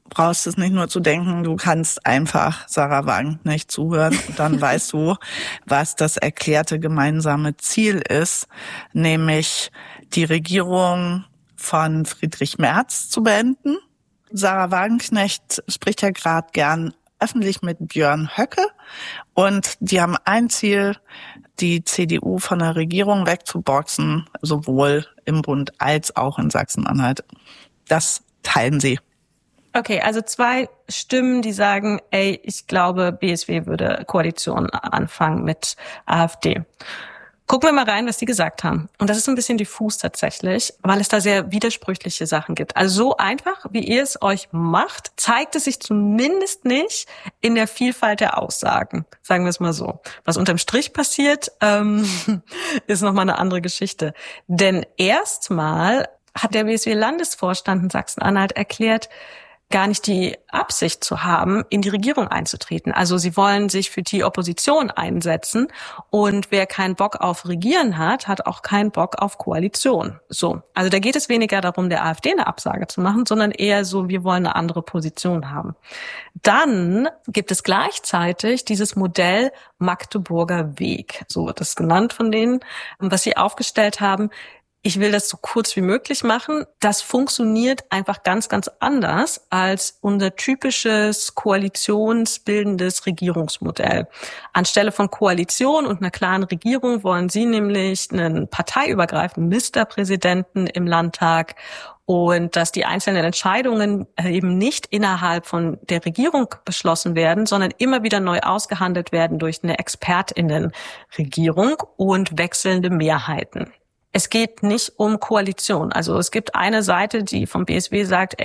brauchst es nicht nur zu denken, du kannst einfach Sarah Wagenknecht zuhören und dann weißt du, was das erklärte gemeinsame Ziel ist, nämlich die Regierung von Friedrich Merz zu beenden. Sarah Wagenknecht spricht ja gerade gern öffentlich mit Björn Höcke und die haben ein Ziel, die CDU von der Regierung wegzuboxen, sowohl im Bund als auch in Sachsen-Anhalt. Das teilen sie. Okay, also 2 Stimmen, die sagen, ich glaube, BSW würde Koalition anfangen mit AfD. Gucken wir mal rein, was die gesagt haben. Und das ist so ein bisschen diffus tatsächlich, weil es da sehr widersprüchliche Sachen gibt. Also so einfach, wie ihr es euch macht, zeigt es sich zumindest nicht in der Vielfalt der Aussagen. Sagen wir es mal so. Was unterm Strich passiert, ist nochmal eine andere Geschichte. Denn erstmal hat der BSW-Landesvorstand in Sachsen-Anhalt erklärt, gar nicht die Absicht zu haben, in die Regierung einzutreten. Also sie wollen sich für die Opposition einsetzen und wer keinen Bock auf Regieren hat, hat auch keinen Bock auf Koalition. So, also da geht es weniger darum, der AfD eine Absage zu machen, sondern eher so, wir wollen eine andere Position haben. Dann gibt es gleichzeitig dieses Modell Magdeburger Weg, so wird es genannt von denen, was sie aufgestellt haben. Ich will das so kurz wie möglich machen. Das funktioniert einfach ganz, ganz anders als unser typisches koalitionsbildendes Regierungsmodell. Anstelle von Koalition und einer klaren Regierung wollen sie nämlich einen parteiübergreifenden Ministerpräsidenten im Landtag und dass die einzelnen Entscheidungen eben nicht innerhalb von der Regierung beschlossen werden, sondern immer wieder neu ausgehandelt werden durch eine ExpertInnenregierung und wechselnde Mehrheiten. Es geht nicht um Koalition. Also es gibt eine Seite, die vom BSW sagt,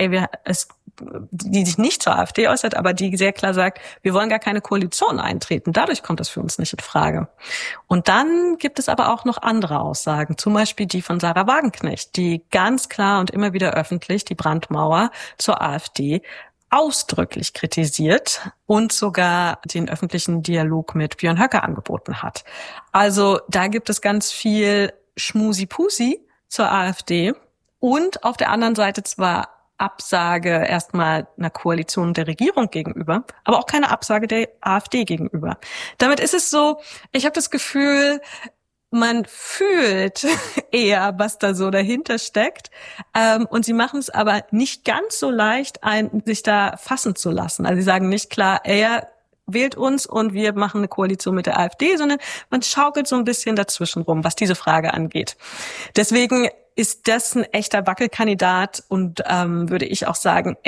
die sich nicht zur AfD äußert, aber die sehr klar sagt, wir wollen gar keine Koalition eintreten. Dadurch kommt das für uns nicht in Frage. Und dann gibt es aber auch noch andere Aussagen, zum Beispiel die von Sarah Wagenknecht, die ganz klar und immer wieder öffentlich die Brandmauer zur AfD ausdrücklich kritisiert und sogar den öffentlichen Dialog mit Björn Höcke angeboten hat. Also da gibt es ganz viel Schmusi-Pusi zur AfD und auf der anderen Seite zwar Absage erstmal einer Koalition der Regierung gegenüber, aber auch keine Absage der AfD gegenüber. Damit ist es so, ich habe das Gefühl, man fühlt eher, was da so dahinter steckt, und sie machen es aber nicht ganz so leicht, sich da fassen zu lassen. Also sie sagen nicht klar, wählt uns und wir machen eine Koalition mit der AfD, sondern man schaukelt so ein bisschen dazwischen rum, was diese Frage angeht. Deswegen ist das ein echter Wackelkandidat und würde ich auch sagen,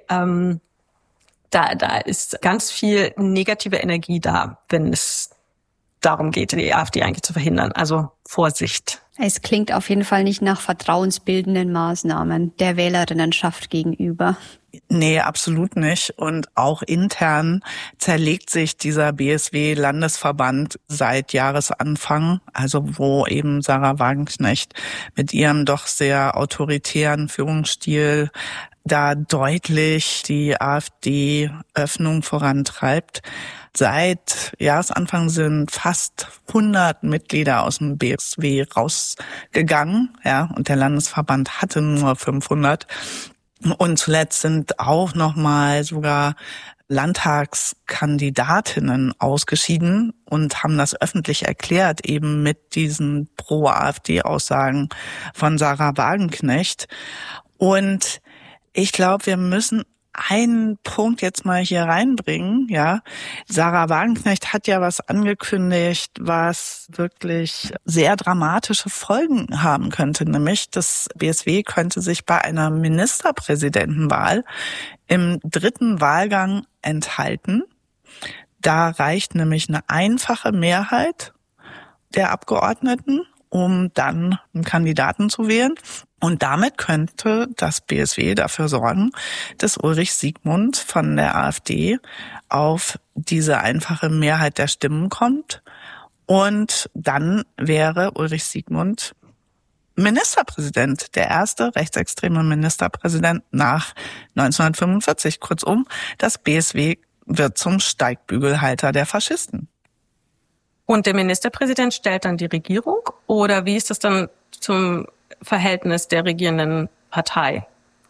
da ist ganz viel negative Energie da, wenn es darum geht, die AfD eigentlich zu verhindern. Also Vorsicht. Es klingt auf jeden Fall nicht nach vertrauensbildenden Maßnahmen der Wählerinnenschaft gegenüber. Nee, absolut nicht. Und auch intern zerlegt sich dieser BSW-Landesverband seit Jahresanfang, also wo eben Sarah Wagenknecht mit ihrem doch sehr autoritären Führungsstil da deutlich die AfD-Öffnung vorantreibt. Seit Jahresanfang sind fast 100 Mitglieder aus dem BSW rausgegangen, ja, und der Landesverband hatte nur 500. Und zuletzt sind auch nochmal sogar Landtagskandidatinnen ausgeschieden und haben das öffentlich erklärt, eben mit diesen Pro-AfD-Aussagen von Sarah Wagenknecht. Und ich glaube, wir müssen einen Punkt jetzt mal hier reinbringen, ja. Sarah Wagenknecht hat ja was angekündigt, was wirklich sehr dramatische Folgen haben könnte, nämlich das BSW könnte sich bei einer Ministerpräsidentenwahl im 3. Wahlgang enthalten. Da reicht nämlich eine einfache Mehrheit der Abgeordneten, um dann einen Kandidaten zu wählen. Und damit könnte das BSW dafür sorgen, dass Ulrich Siegmund von der AfD auf diese einfache Mehrheit der Stimmen kommt. Und dann wäre Ulrich Siegmund Ministerpräsident, der erste rechtsextreme Ministerpräsident nach 1945. Kurzum, das BSW wird zum Steigbügelhalter der Faschisten. Und der Ministerpräsident stellt dann die Regierung? Oder wie ist das dann zum Verhältnis der regierenden Partei?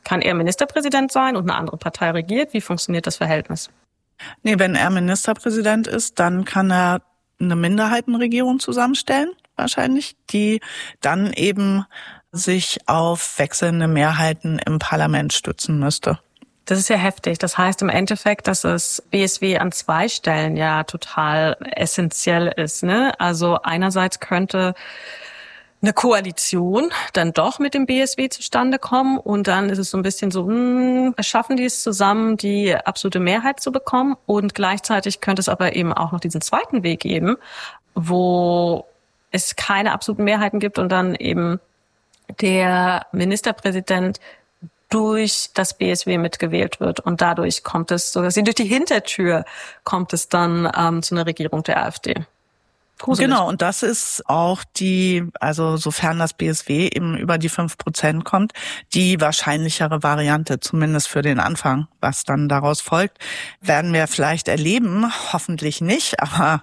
Kann er Ministerpräsident sein und eine andere Partei regiert? Wie funktioniert das Verhältnis? Nee, wenn er Ministerpräsident ist, dann kann er eine Minderheitenregierung zusammenstellen, wahrscheinlich, die dann eben sich auf wechselnde Mehrheiten im Parlament stützen müsste. Das ist ja heftig. Das heißt im Endeffekt, dass das BSW an 2 Stellen ja total essentiell ist, ne? Also einerseits könnte eine Koalition dann doch mit dem BSW zustande kommen und dann ist es so ein bisschen so, schaffen die es zusammen, die absolute Mehrheit zu bekommen, und gleichzeitig könnte es aber eben auch noch diesen zweiten Weg geben, wo es keine absoluten Mehrheiten gibt und dann eben der Ministerpräsident durch das BSW mitgewählt wird und dadurch kommt es, so dass durch die Hintertür kommt es dann zu einer Regierung der AfD. Gruselig. Genau, und das ist auch also sofern das BSW eben über die 5% kommt, die wahrscheinlichere Variante, zumindest für den Anfang. Was dann daraus folgt, werden wir vielleicht erleben, hoffentlich nicht, aber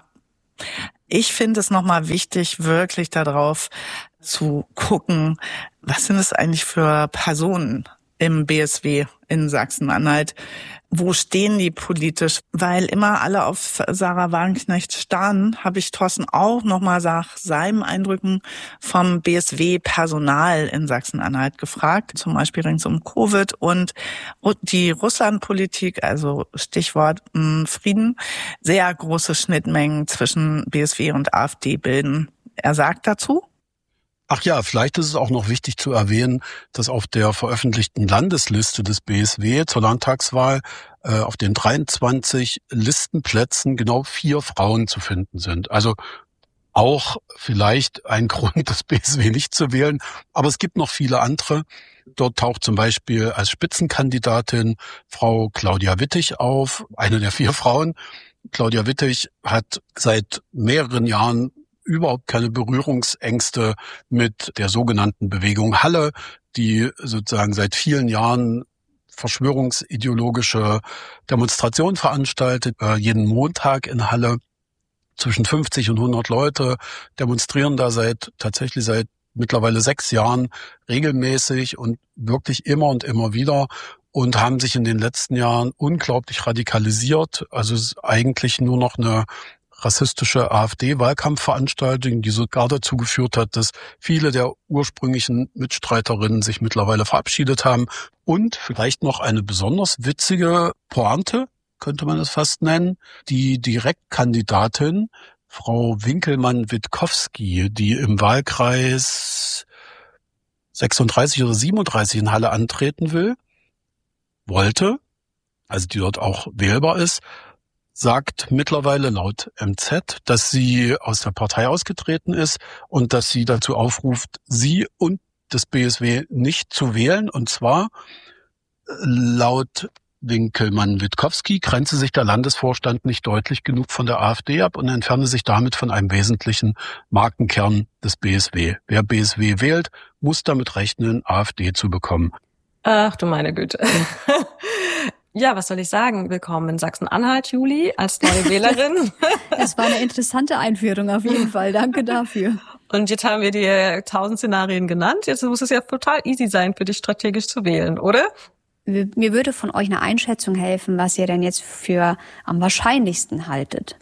ich finde es nochmal wichtig, wirklich darauf zu gucken, was sind es eigentlich für Personen im BSW in Sachsen-Anhalt? Wo stehen die politisch? Weil immer alle auf Sarah Wagenknecht starren, habe ich Thorsten auch nochmal nach seinen Eindrücken vom BSW-Personal in Sachsen-Anhalt gefragt, zum Beispiel rings um Covid und die Russlandpolitik, also Stichwort Frieden, sehr große Schnittmengen zwischen BSW und AfD bilden. Er sagt dazu: Ach ja, vielleicht ist es auch noch wichtig zu erwähnen, dass auf der veröffentlichten Landesliste des BSW zur Landtagswahl auf den 23 Listenplätzen genau 4 Frauen zu finden sind. Also auch vielleicht ein Grund, das BSW nicht zu wählen. Aber es gibt noch viele andere. Dort taucht zum Beispiel als Spitzenkandidatin Frau Claudia Wittig auf, eine der 4 Frauen. Claudia Wittig hat seit mehreren Jahren überhaupt keine Berührungsängste mit der sogenannten Bewegung Halle, die sozusagen seit vielen Jahren verschwörungsideologische Demonstrationen veranstaltet. Jeden Montag in Halle zwischen 50 und 100 Leute demonstrieren da tatsächlich seit mittlerweile 6 Jahren regelmäßig und wirklich immer und immer wieder und haben sich in den letzten Jahren unglaublich radikalisiert. Also es ist eigentlich nur noch eine rassistische AfD-Wahlkampfveranstaltung, die sogar dazu geführt hat, dass viele der ursprünglichen Mitstreiterinnen sich mittlerweile verabschiedet haben. Und vielleicht noch eine besonders witzige Pointe, könnte man es fast nennen, die Direktkandidatin Frau Winkelmann-Witkowski, die im Wahlkreis 36 oder 37 in Halle antreten wollte, also die dort auch wählbar ist, sagt mittlerweile laut MZ, dass sie aus der Partei ausgetreten ist und dass sie dazu aufruft, sie und das BSW nicht zu wählen. Und zwar laut Winkelmann-Witkowski grenze sich der Landesvorstand nicht deutlich genug von der AfD ab und entferne sich damit von einem wesentlichen Markenkern des BSW. Wer BSW wählt, muss damit rechnen, AfD zu bekommen. Ach du meine Güte. Ja, was soll ich sagen? Willkommen in Sachsen-Anhalt, Juli, als neue Wählerin. Es war eine interessante Einführung auf jeden Fall. Danke dafür. Und jetzt haben wir dir 1000 Szenarien genannt. Jetzt muss es ja total easy sein, für dich strategisch zu wählen, oder? Mir würde von euch eine Einschätzung helfen, was ihr denn jetzt für am wahrscheinlichsten haltet.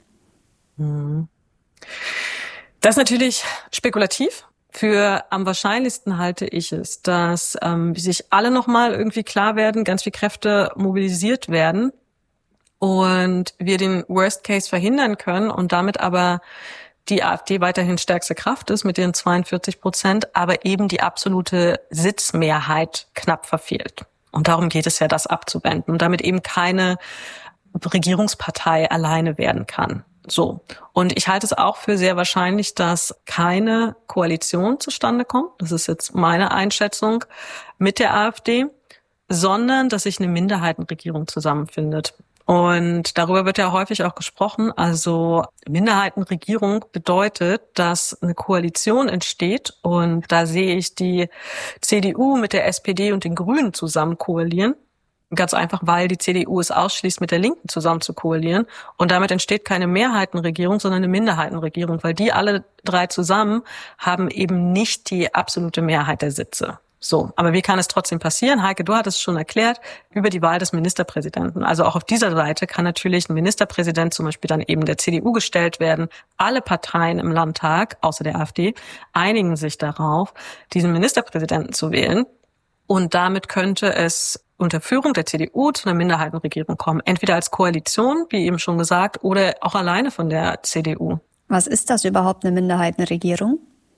Das ist natürlich spekulativ. Für am wahrscheinlichsten halte ich es, dass sich alle nochmal irgendwie klar werden, ganz viel Kräfte mobilisiert werden und wir den Worst Case verhindern können und damit aber die AfD weiterhin stärkste Kraft ist mit ihren 42%, aber eben die absolute Sitzmehrheit knapp verfehlt. Und darum geht es ja, das abzuwenden und damit eben keine Regierungspartei alleine werden kann. So. Und ich halte es auch für sehr wahrscheinlich, dass keine Koalition zustande kommt. Das ist jetzt meine Einschätzung mit der AfD, sondern dass sich eine Minderheitenregierung zusammenfindet. Und darüber wird ja häufig auch gesprochen. Also Minderheitenregierung bedeutet, dass eine Koalition entsteht. Und da sehe ich die CDU mit der SPD und den Grünen zusammen koalieren. Ganz einfach, weil die CDU es ausschließt, mit der Linken zusammen zu koalieren. Und damit entsteht keine Mehrheitenregierung, sondern eine Minderheitenregierung, weil die alle 3 zusammen haben eben nicht die absolute Mehrheit der Sitze. So, aber wie kann es trotzdem passieren? Heike, du hattest es schon erklärt, über die Wahl des Ministerpräsidenten. Also auch auf dieser Seite kann natürlich ein Ministerpräsident zum Beispiel dann eben der CDU gestellt werden. Alle Parteien im Landtag, außer der AfD, einigen sich darauf, diesen Ministerpräsidenten zu wählen. Und damit könnte es unter Führung der CDU zu einer Minderheitenregierung kommen. Entweder als Koalition, wie eben schon gesagt, oder auch alleine von der CDU. Was ist das überhaupt, eine Minderheitenregierung?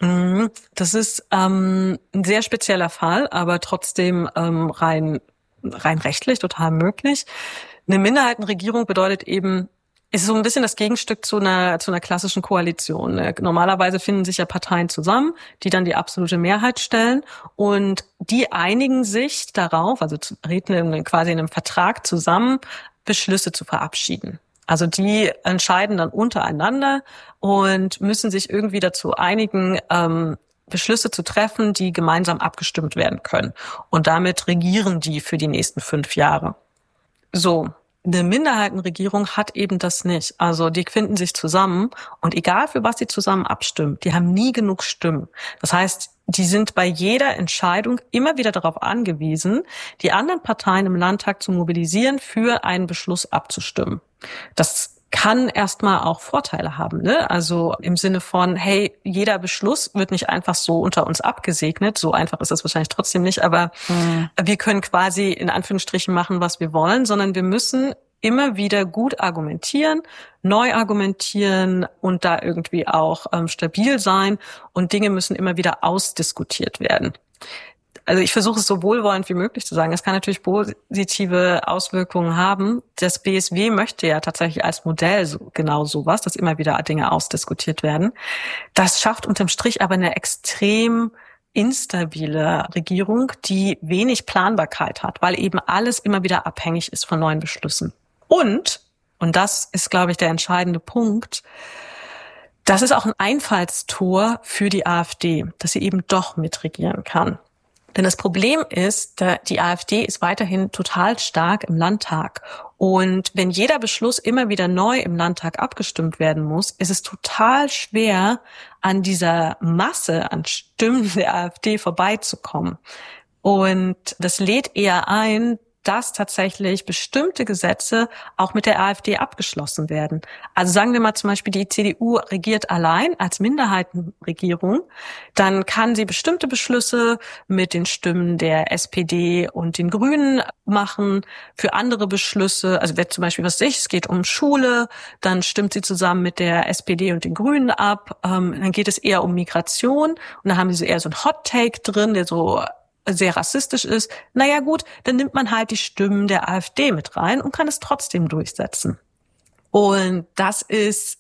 Das ist ein sehr spezieller Fall, aber trotzdem rein rechtlich total möglich. Eine Minderheitenregierung bedeutet eben, ist so ein bisschen das Gegenstück zu einer klassischen Koalition. Normalerweise finden sich ja Parteien zusammen, die dann die absolute Mehrheit stellen und die einigen sich darauf, also treten quasi in einem Vertrag zusammen, Beschlüsse zu verabschieden. Also die entscheiden dann untereinander und müssen sich irgendwie dazu einigen, Beschlüsse zu treffen, die gemeinsam abgestimmt werden können. Und damit regieren die für die nächsten 5 Jahre. So, eine Minderheitenregierung hat eben das nicht. Also die finden sich zusammen und egal für was sie zusammen abstimmen, die haben nie genug Stimmen. Das heißt, die sind bei jeder Entscheidung immer wieder darauf angewiesen, die anderen Parteien im Landtag zu mobilisieren, für einen Beschluss abzustimmen. Das kann erstmal auch Vorteile haben, ne? Also im Sinne von, hey, jeder Beschluss wird nicht einfach so unter uns abgesegnet. So einfach ist das wahrscheinlich trotzdem nicht, aber wir können quasi in Anführungsstrichen machen, was wir wollen, sondern wir müssen immer wieder gut argumentieren, neu argumentieren und da irgendwie auch stabil sein und Dinge müssen immer wieder ausdiskutiert werden. Also ich versuche es so wohlwollend wie möglich zu sagen. Es kann natürlich positive Auswirkungen haben. Das BSW möchte ja tatsächlich als Modell genau sowas, dass immer wieder Dinge ausdiskutiert werden. Das schafft unterm Strich aber eine extrem instabile Regierung, die wenig Planbarkeit hat, weil eben alles immer wieder abhängig ist von neuen Beschlüssen. Und das ist, glaube ich, der entscheidende Punkt, das ist auch ein Einfallstor für die AfD, dass sie eben doch mitregieren kann. Denn das Problem ist, die AfD ist weiterhin total stark im Landtag. Und wenn jeder Beschluss immer wieder neu im Landtag abgestimmt werden muss, ist es total schwer, an dieser Masse an Stimmen der AfD vorbeizukommen. Und das lädt eher ein, dass tatsächlich bestimmte Gesetze auch mit der AfD abgeschlossen werden. Also sagen wir mal zum Beispiel, die CDU regiert allein als Minderheitenregierung, dann kann sie bestimmte Beschlüsse mit den Stimmen der SPD und den Grünen machen. Für andere Beschlüsse, also wenn zum Beispiel, es geht um Schule, dann stimmt sie zusammen mit der SPD und den Grünen ab. Dann geht es eher um Migration und dann haben sie eher so einen Hot-Take drin, der so sehr rassistisch ist, naja gut, dann nimmt man halt die Stimmen der AfD mit rein und kann es trotzdem durchsetzen. Und das ist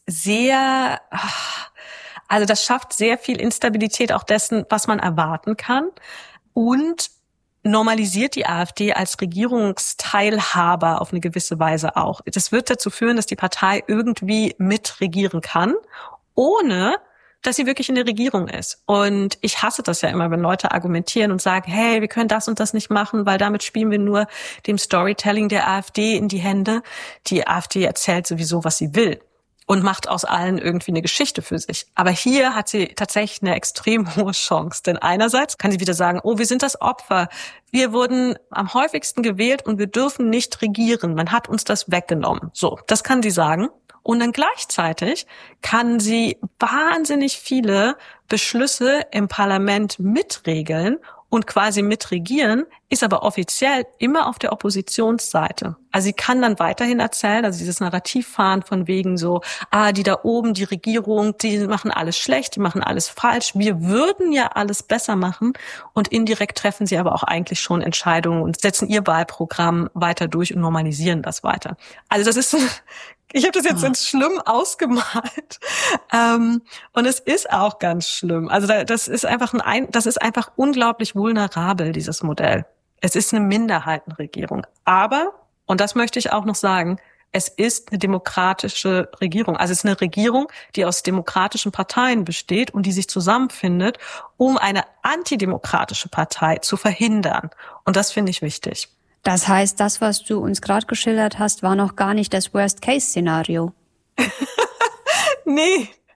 das schafft sehr viel Instabilität auch dessen, was man erwarten kann und normalisiert die AfD als Regierungsteilhaber auf eine gewisse Weise auch. Das wird dazu führen, dass die Partei irgendwie mitregieren kann, ohne dass sie wirklich in der Regierung ist. Und ich hasse das ja immer, wenn Leute argumentieren und sagen, hey, wir können das und das nicht machen, weil damit spielen wir nur dem Storytelling der AfD in die Hände. Die AfD erzählt sowieso, was sie will und macht aus allen irgendwie eine Geschichte für sich. Aber hier hat sie tatsächlich eine extrem hohe Chance. Denn einerseits kann sie wieder sagen, oh, wir sind das Opfer. Wir wurden am häufigsten gewählt und wir dürfen nicht regieren. Man hat uns das weggenommen. So, das kann sie sagen. Und dann gleichzeitig kann sie wahnsinnig viele Beschlüsse im Parlament mitregeln und quasi mitregieren, ist aber offiziell immer auf der Oppositionsseite. Also sie kann dann weiterhin erzählen, also dieses Narrativ fahren von wegen so, die da oben, die Regierung, die machen alles schlecht, die machen alles falsch. Wir würden ja alles besser machen und indirekt treffen sie aber auch eigentlich schon Entscheidungen und setzen ihr Wahlprogramm weiter durch und normalisieren das weiter. Also das ist ich habe das jetzt ganz schlimm ausgemalt. Und es ist auch ganz schlimm. Also das ist einfach unglaublich vulnerabel, dieses Modell. Es ist eine Minderheitenregierung. Aber, und das möchte ich auch noch sagen, es ist eine demokratische Regierung. Also es ist eine Regierung, die aus demokratischen Parteien besteht und die sich zusammenfindet, um eine antidemokratische Partei zu verhindern. Und das finde ich wichtig. Das heißt, das, was du uns gerade geschildert hast, war noch gar nicht das Worst-Case-Szenario. Nee,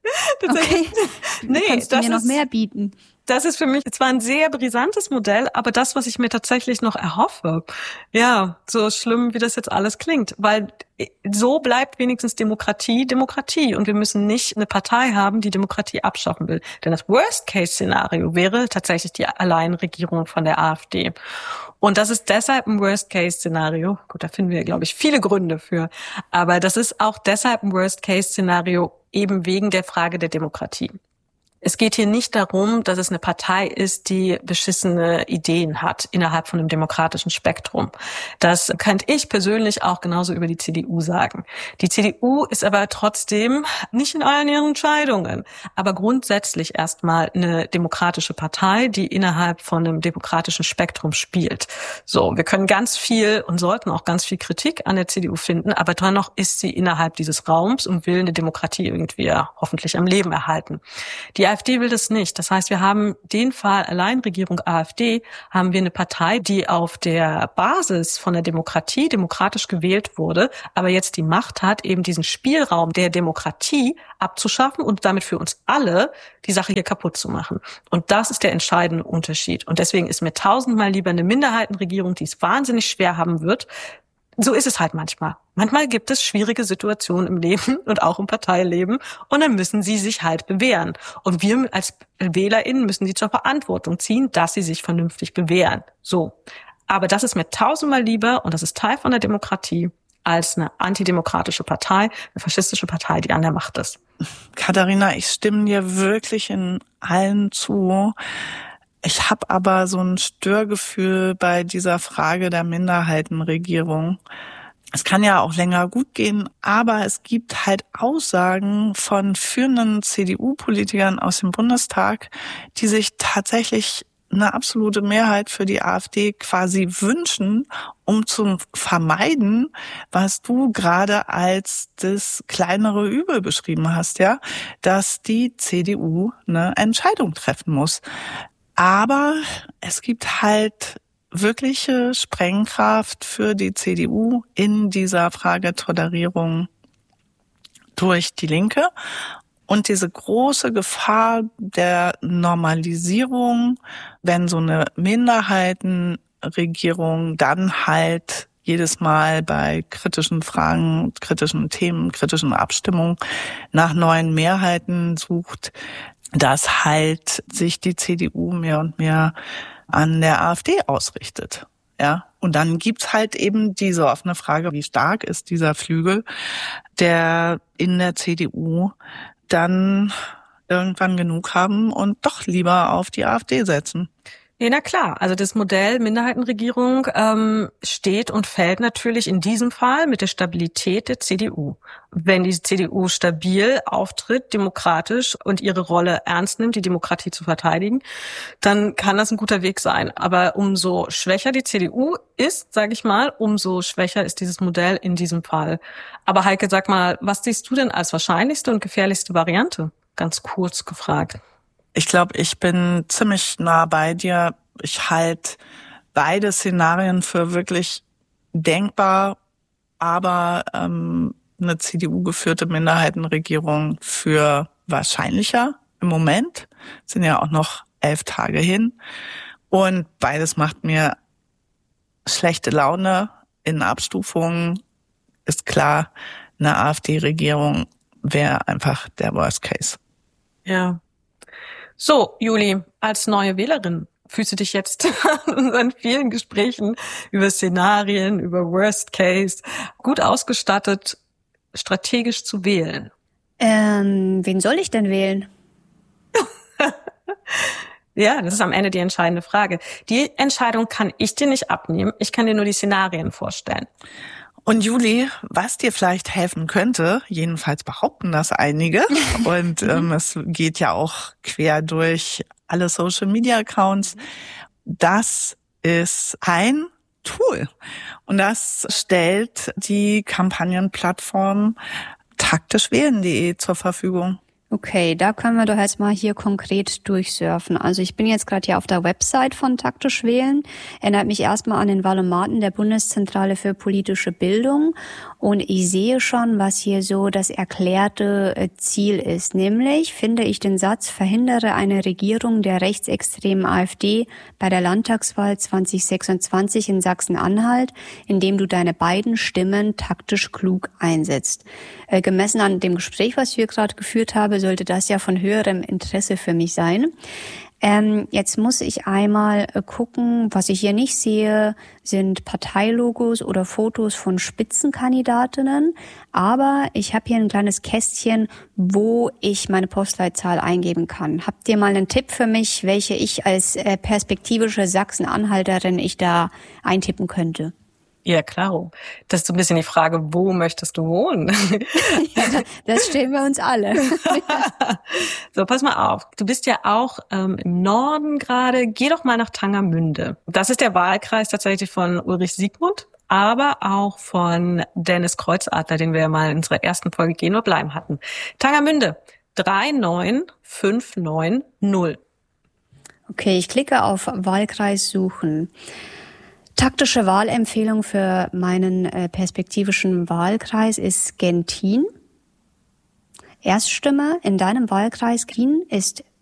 Okay. Nee, kannst du mir noch mehr bieten? Das ist für mich zwar ein sehr brisantes Modell, aber das, was ich mir tatsächlich noch erhoffe, ja, so schlimm, wie das jetzt alles klingt, weil so bleibt wenigstens Demokratie Demokratie und wir müssen nicht eine Partei haben, die Demokratie abschaffen will. Denn das Worst-Case-Szenario wäre tatsächlich die Alleinregierung von der AfD. Und das ist deshalb ein Worst-Case-Szenario. Gut, da finden wir, glaube ich, viele Gründe für. Aber das ist auch deshalb ein Worst-Case-Szenario eben wegen der Frage der Demokratie. Es geht hier nicht darum, dass es eine Partei ist, die beschissene Ideen hat innerhalb von einem demokratischen Spektrum. Das könnte ich persönlich auch genauso über die CDU sagen. Die CDU ist aber trotzdem nicht in allen ihren Entscheidungen, aber grundsätzlich erstmal eine demokratische Partei, die innerhalb von einem demokratischen Spektrum spielt. So, wir können ganz viel und sollten auch ganz viel Kritik an der CDU finden, aber dennoch ist sie innerhalb dieses Raums und will eine Demokratie irgendwie hoffentlich am Leben erhalten. Die AfD will das nicht. Das heißt, wir haben den Fall Alleinregierung AfD, haben wir eine Partei, die auf der Basis von der Demokratie demokratisch gewählt wurde, aber jetzt die Macht hat, eben diesen Spielraum der Demokratie abzuschaffen und damit für uns alle die Sache hier kaputt zu machen. Und das ist der entscheidende Unterschied. Und deswegen ist mir tausendmal lieber eine Minderheitenregierung, die es wahnsinnig schwer haben wird. So ist es halt manchmal. Manchmal gibt es schwierige Situationen im Leben und auch im Parteileben und dann müssen sie sich halt bewähren. Und wir als WählerInnen müssen sie zur Verantwortung ziehen, dass sie sich vernünftig bewähren. So. Aber das ist mir tausendmal lieber und das ist Teil von der Demokratie als eine antidemokratische Partei, eine faschistische Partei, die an der Macht ist. Katharina, ich stimme dir wirklich in allen zu. Ich habe aber so ein Störgefühl bei dieser Frage der Minderheitenregierung. Es kann ja auch länger gut gehen, aber es gibt halt Aussagen von führenden CDU-Politikern aus dem Bundestag, die sich tatsächlich eine absolute Mehrheit für die AfD quasi wünschen, um zu vermeiden, was du gerade als das kleinere Übel beschrieben hast, ja, dass die CDU eine Entscheidung treffen muss. Aber es gibt halt wirkliche Sprengkraft für die CDU in dieser Frage Tolerierung durch die Linke. Und diese große Gefahr der Normalisierung, wenn so eine Minderheitenregierung dann halt jedes Mal bei kritischen Fragen, kritischen Themen, kritischen Abstimmungen nach neuen Mehrheiten sucht, dass halt sich die CDU mehr und mehr an der AfD ausrichtet. Ja, und dann gibt's halt eben diese offene Frage, wie stark ist dieser Flügel, der in der CDU dann irgendwann genug haben und doch lieber auf die AfD setzen. Ja, na klar. Also das Modell Minderheitenregierung steht und fällt natürlich in diesem Fall mit der Stabilität der CDU. Wenn die CDU stabil auftritt, demokratisch und ihre Rolle ernst nimmt, die Demokratie zu verteidigen, dann kann das ein guter Weg sein. Aber umso schwächer die CDU ist, sage ich mal, umso schwächer ist dieses Modell in diesem Fall. Aber Heike, sag mal, was siehst du denn als wahrscheinlichste und gefährlichste Variante? Ganz kurz gefragt. Ich glaube, ich bin ziemlich nah bei dir. Ich halte beide Szenarien für wirklich denkbar, aber eine CDU-geführte Minderheitenregierung für wahrscheinlicher im Moment. Sind ja auch noch 11 Tage hin. Und beides macht mir schlechte Laune in Abstufungen. Ist klar, eine AfD-Regierung wäre einfach der Worst Case. Ja. So, Juli, als neue Wählerin, fühlst du dich jetzt in unseren vielen Gesprächen über Szenarien, über Worst Case, gut ausgestattet, strategisch zu wählen? Wen soll ich denn wählen? Ja, das ist am Ende die entscheidende Frage. Die Entscheidung kann ich dir nicht abnehmen. Ich kann dir nur die Szenarien vorstellen. Und Juli, was dir vielleicht helfen könnte, jedenfalls behaupten das einige, und es geht ja auch quer durch alle Social-Media-Accounts, das ist ein Tool. Und das stellt die Kampagnenplattform taktischwählen.de zur Verfügung. Okay, da können wir doch jetzt mal hier konkret durchsurfen. Also ich bin jetzt gerade hier auf der Website von Taktisch Wählen. Erinnert mich erstmal an den Valomaten der Bundeszentrale für politische Bildung. Und ich sehe schon, was hier so das erklärte Ziel ist. Nämlich finde ich den Satz, verhindere eine Regierung der rechtsextremen AfD bei der Landtagswahl 2026 in Sachsen-Anhalt, indem du deine beiden Stimmen taktisch klug einsetzt. Gemessen an dem Gespräch, was wir gerade geführt haben, sollte das ja von höherem Interesse für mich sein. Jetzt muss ich einmal gucken, was ich hier nicht sehe, sind Parteilogos oder Fotos von Spitzenkandidatinnen. Aber ich habe hier ein kleines Kästchen, wo ich meine Postleitzahl eingeben kann. Habt ihr mal einen Tipp für mich, welche ich als perspektivische Sachsen-Anhalterin ich da eintippen könnte? Ja, klaro. Das ist so ein bisschen die Frage, wo möchtest du wohnen? Ja, das stellen wir uns alle. So, pass mal auf. Du bist ja auch im Norden gerade. Geh doch mal nach Tangermünde. Das ist der Wahlkreis tatsächlich von Ulrich Siegmund, aber auch von Dennis Kreuzadler, den wir ja mal in unserer ersten Folge Gehen oder Bleiben hatten. Tangermünde, 39590. Okay, ich klicke auf Wahlkreis suchen. Taktische Wahlempfehlung für meinen perspektivischen Wahlkreis ist Gentin. Erststimme in deinem Wahlkreis Gentin ist